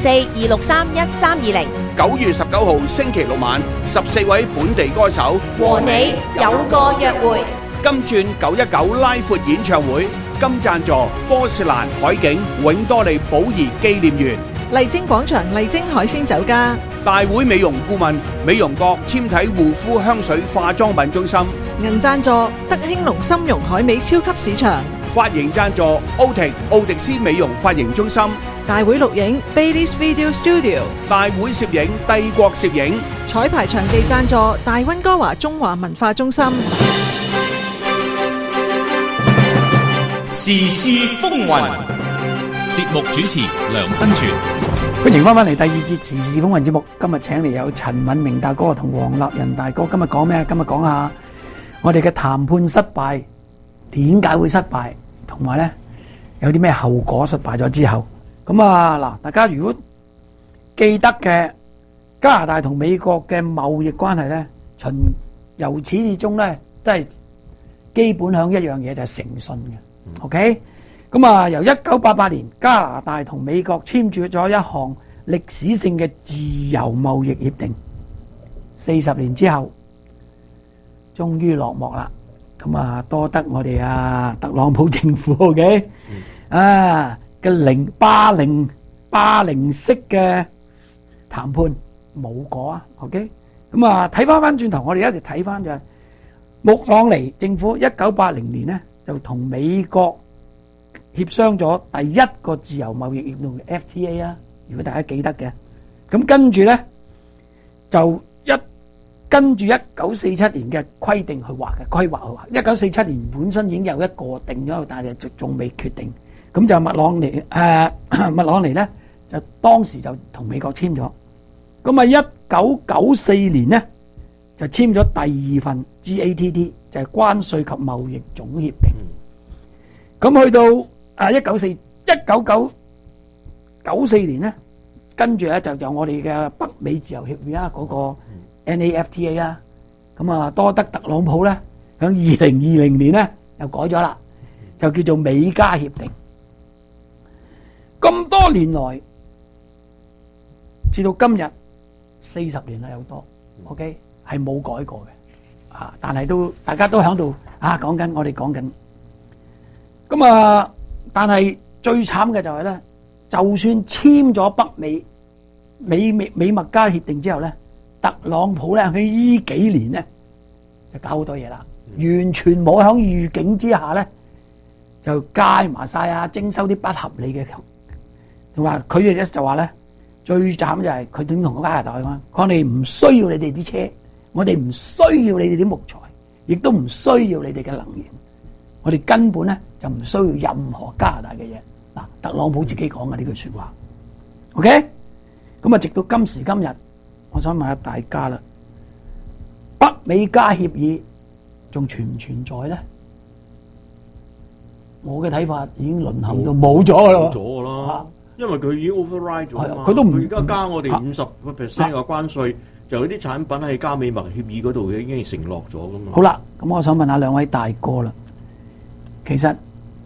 604-263-1320。 9月19號星期六晚，14位本地歌手和你有個約會。 金鑽919拉闊演唱會，金贊助波士蘭海景永多利寶儀紀念園。 麗晶廣場麗晶海鮮酒家， 大會美容顧問美容閣纖體護膚香水化妝品中心， 銀贊助德興隆參茸海味超級市場， 髮型贊助奧迪斯美容髮型中心， 大會錄影 Baileys Video Studio， 大會攝影帝國攝影， 彩排場地贊助大溫哥華中華文化中心。 時事風雲，節目主持梁新全。 歡迎翻嚟第二節時事風雲節目。今日請嚟有陳敏明大哥同黃立仁大哥。今日講咩？今日講下我哋嘅談判失敗，點解會失敗，同埋咧有啲咩後果失敗咗之後。咁啊嗱，大家如果記得嘅加拿大同美國嘅貿易關係咧，由始至終咧都係基本向一樣嘢，就係誠信嘅。OK， 咁啊，由1988年加拿大同美國簽署咗一項歷史性嘅自由貿易協定，40年之後終於落幕啦。咁啊，多得我哋特朗普政府 OK 嘅霸凌式嘅談判冇果啊。OK， 咁啊，睇翻轉頭，我哋一直睇翻就係穆朗尼政府1980年呢就同美國協商咗第一個自由貿易協定嘅 FTA 啊，如果大家記得嘅。咁跟住呢就跟住1947年嘅規定去畫嘅規劃去畫。1947年本身已經有一個定咗，但係仲未決定。咁就麥朗尼呢就當時就同美國簽咗。咁啊1994年呢就簽咗第二份 GATT， 就係關稅及貿易總協定。咁去到1994年呢，跟住咧就有我哋嘅北美自由協議啊，嗰個 NAFTA 啊。咁啊，多得特朗普咧響2020年咧又改咗啦，就叫做美加協定。咁多年來，至到今日40年啦有多 ，OK 係冇改過嘅，但係大家都喺度講緊，我哋講緊。咁啊，但係最慘嘅就係咧，就算簽咗北美墨加協定之後咧，特朗普咧喺呢幾年咧就搞好多嘢啦，完全冇喺預警之下咧就加埋晒徵收啲不合理嘅，同埋佢哋就話咧最慘就係佢點同加拿大講，我哋唔需要你哋啲車，我哋唔需要你哋啲木材，亦都唔需要你哋嘅能源，我哋根本咧就唔需要任何加拿大嘅嘢。嗱，特朗普自己講嘅呢句說話 ，OK？ 咁啊，直到今時今日，我想問下大家啦，北美加協議仲存唔存在咧？我嘅睇法已經淪陷到冇咗噶啦， 冇咗噶啦，因為佢已經 override 咗啊嘛。 佢都唔， 佢而家加我哋50% 嘅關稅，就有啲產品喺加美盟協議嗰度已經承諾咗噶嘛。 好啦，咁我想問下兩位大哥啦，其實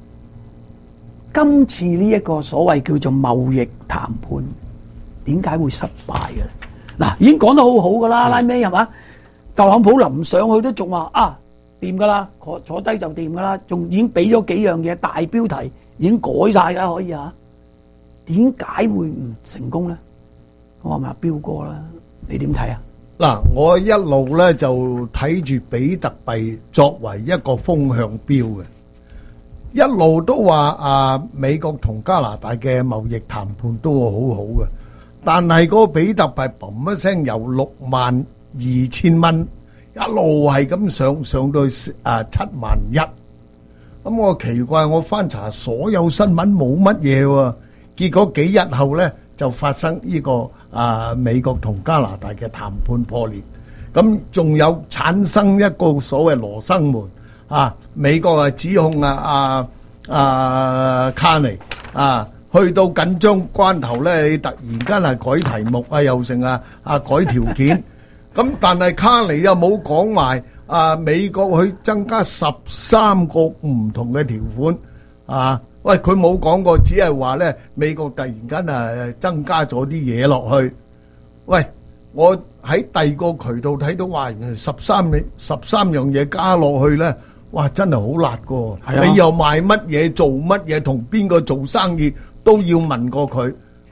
今次呢一個所謂叫做貿易談判，點解會失敗嘅？嗱，已經講得好好噶啦，拉尾係嘛？特朗普臨上去都仲話掂噶啦，坐低就掂噶啦，仲已經俾咗幾樣嘢大標題，已經改晒噶，可以啊？點解會唔成功咧？我問下彪哥啦，你點睇啊？ 嗱，我一路咧就睇住比特幣作為一個風向標嘅，一路都話美國同加拿大嘅貿易談判都好好嘅，但係嗰個比特幣嘣一聲由62,000蚊一路係咁上到7萬1，咁我奇怪，我翻查所有新聞冇乜嘢喎，結果幾日後咧就發生呢個美國同加拿大嘅談判破裂，咁仲有產生一個所謂羅生門美國指控卡尼去到緊張關頭咧，你突然間改題目又成改條件，咁但係卡尼又冇講埋美國去增加13個唔同嘅條款喂，佢冇講過，只係話咧美國突然間增加咗啲嘢落去。喂，我喺第二個渠道睇到話13樣嘢加落去咧，哇，真係好辣噶！你又賣乜嘢做乜嘢，同邊個做生意都要問過佢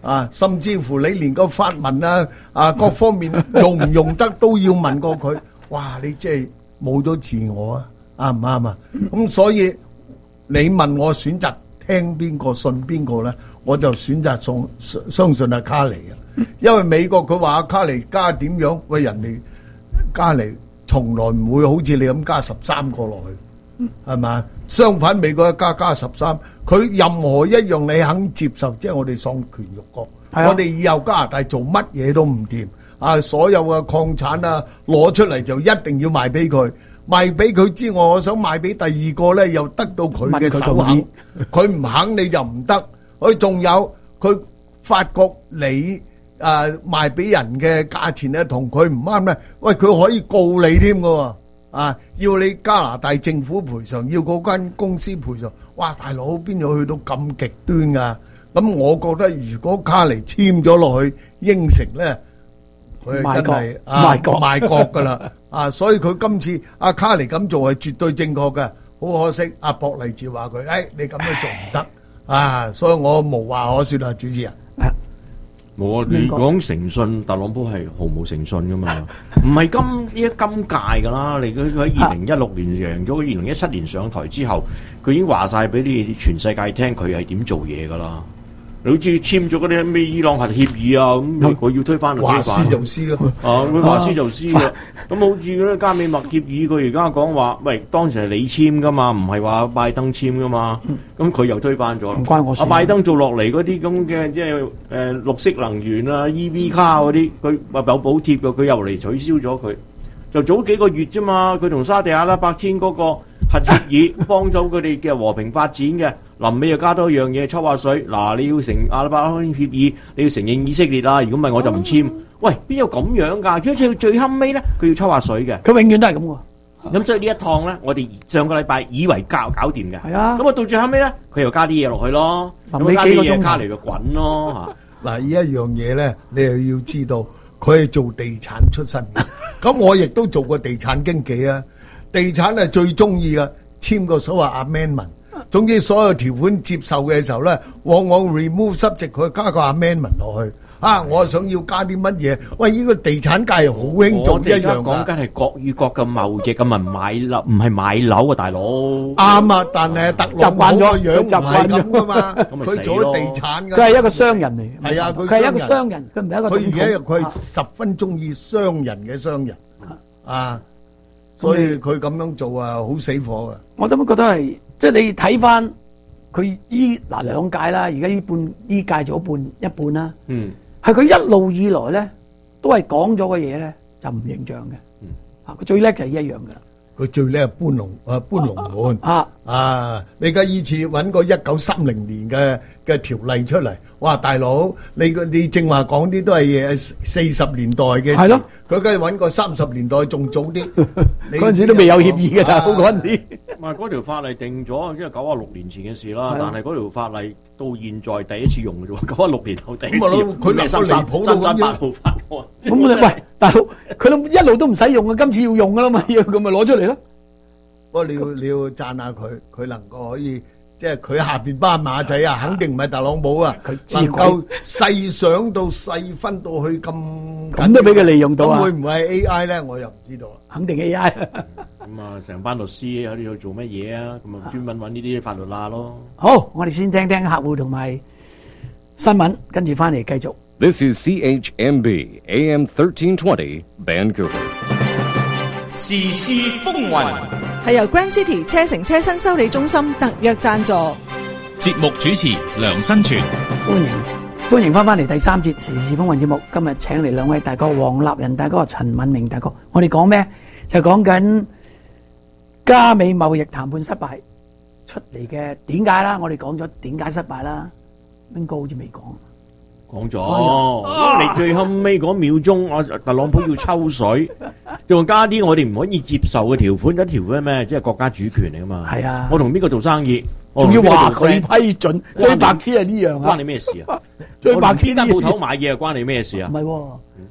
甚至乎你連個法文各方面用唔用得都要問過佢。哇！你即係冇咗自我啊，啱唔啱啊？咁所以你問我選擇聽邊個信邊個咧，我就選擇相信阿卡尼嘅，因為美國佢話阿卡尼加點樣，喂人哋加尼從來唔會好似你咁加13個落去，係嘛？相反美國一加13，佢任何一樣你肯接受，即係我哋喪權辱國。我哋以後加拿大做乜嘢都唔掂，所有嘅礦產攞出嚟就一定要賣俾佢。賣俾佢之外，我想賣俾第二個咧，又得到佢嘅首肯，佢唔肯你就唔得。佢仲有佢發覺你賣俾人嘅價錢咧同佢唔啱咧，喂佢可以告你添㗎喎，要你加拿大政府賠償，要嗰間公司賠償。哇，大佬邊度去到咁極端㗎？咁我覺得如果卡尼簽咗落去應承咧，佢真係賣國㗎啦。所以佢今次阿卡尼咁做係絕對正確嘅，好可惜阿博勵治話佢，你咁樣做唔得，所以我無話可說啦，主持人。 冇啊，你講誠信，特朗普係毫無誠信噶嘛，唔係今屆噶啦，你佢喺2016年贏咗，2017年上台之後，佢已經話晒俾你全世界聽，佢係點做嘢噶啦。你好似簽咗嗰啲咩伊朗核協議啊，咁佢要推翻就推翻， 話撕就撕咯。 佢話撕就撕嘅。咁好似嗰啲加美默協議，佢而家講話，喂，當時係你簽噶嘛，唔係話拜登簽噶嘛。咁佢又推翻咗。唔關我事。拜登做落嚟嗰啲咁嘅，即係綠色能源啊、EV 卡嗰啲，佢話有補貼嘅，佢又嚟取消咗佢。就早幾個月啫嘛，佢同沙地阿拉伯簽嗰個核協議，幫咗佢哋嘅和平發展嘅。臨尾又加多一樣嘢，抽下水。嗱，你要承阿拉伯協議，你要承認以色列啦。如果唔係，我就唔簽。喂，邊有咁樣㗎？佢好似最後尾咧，佢要抽下水嘅。 佢永遠都係咁喎。 咁所以呢一趟咧，我哋上個禮拜以為搞掂嘅。 係啊。 咁啊，到最後尾咧，佢又加啲嘢落去咯。咁加啲嘢卡嚟就滾咯嚇。 嗱，呢一樣嘢咧，你又要知道，佢係做地產出身嘅。咁我亦都做過地產經紀啊。地產係最中意嘅，簽個所謂 amendment。總之所有條款接受嘅時候咧，往往 remove subject 佢加個 amendment 落去。我想要加啲乜嘢？喂，呢個地產界係好興做一樣㗎。 講緊係國與國嘅貿易，咁咪買樓，唔係買樓啊，大佬。 啱啊，但係特朗普個樣唔係咁㗎嘛，佢做咗地產㗎。 佢係一個商人嚟。係啊，佢係一個商人，佢唔係一個總統。 佢而家佢係十分中意商人嘅商人所以佢咁樣做好死火㗎。 我都覺得係。即係你睇翻佢兩屆啦，而家呢屆做一半啦。係佢一路以來咧，都係講咗嘅嘢咧，就唔形象嘅。佢最叻就係呢一樣嘅。 佢最叻係搬龍門。你而家依次揾個1930年嘅條例出嚟，哇！大佬，你正話講啲都係40年代嘅事。係咯。佢梗係揾個30年代仲早啲。 嗰陣時都未有協議嘅，大佬嗰陣時。 唔係嗰條法例定咗，因為96年前嘅事啦。但係嗰條法例到現在第一次用嘅啫喎，96年後第一次。 佢咩338 號法案？ 咁喂，大佬，佢一路都唔使用啊，今次要用噶啦嘛，咁咪攞出嚟咯。 不過你要讚下佢，佢能夠可以。即係佢下邊班馬仔肯定唔係特朗普能夠細想到細分到去咁都俾佢利用到咁會唔會係 AI 咧？我又唔知道。 肯定 AI。 成班律師喺度做乜嘢啊？咁專門揾呢啲法律罅咯。 好，我哋先聽聽客戶同埋新聞，跟住翻嚟繼續。 This is CHMB AM 1320 Vancouver。 時事風雲係由 Grand City 車城車新修理中心特約贊助。 節目主持梁新全， 歡迎翻嚟第3節時事風雲節目。今日請嚟兩位大哥，黃立仁大哥、陳敏明大哥。我哋講咩？就講緊加美貿易談判失敗出嚟嘅點解啦。我哋講咗點解失敗啦。邊個好似未講？ 講咗，你最後尾嗰秒鐘，特朗普要抽水，仲加啲我哋唔可以接受嘅條款，一條嘅咩？即係國家主權嚟噶嘛？係啊，我同邊個做生意， 仲要話佢批准，最白痴係呢樣啊！ 關你咩事啊？最白痴間鋪頭買嘢關你咩事啊？ 唔係，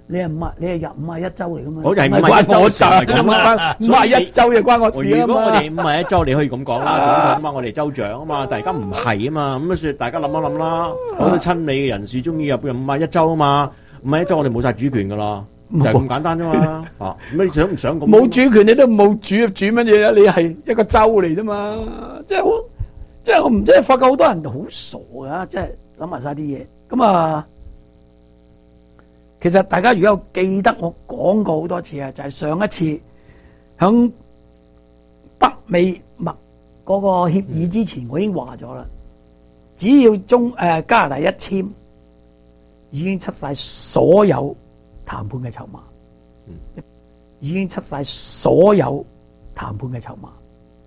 你係入51州嚟噶嘛？ 我係 51州我就係咁啦 51州就關我事啊嘛。 如果我哋51州，你可以咁講啦，總統啊嘛，我哋州長啊嘛，但係而家唔係啊嘛，咁所以大家諗一諗啦，好多親美嘅人士中意入51州啊嘛，51州我哋冇晒主權噶啦，就係咁簡單啫嘛。啊，咁你想唔想咁？ 冇主權你都冇主乜嘢啊？你係一個州嚟啫嘛，即係我唔即係發覺好多人好傻噶，即係諗埋晒啲嘢。咁啊，其實大家如果有記得我講過好多次啊，就係上一次響北美墨嗰個協議之前，我已經話咗啦，只要加拿大一簽，已經出晒所有談判嘅籌碼，已經出晒所有談判嘅籌碼。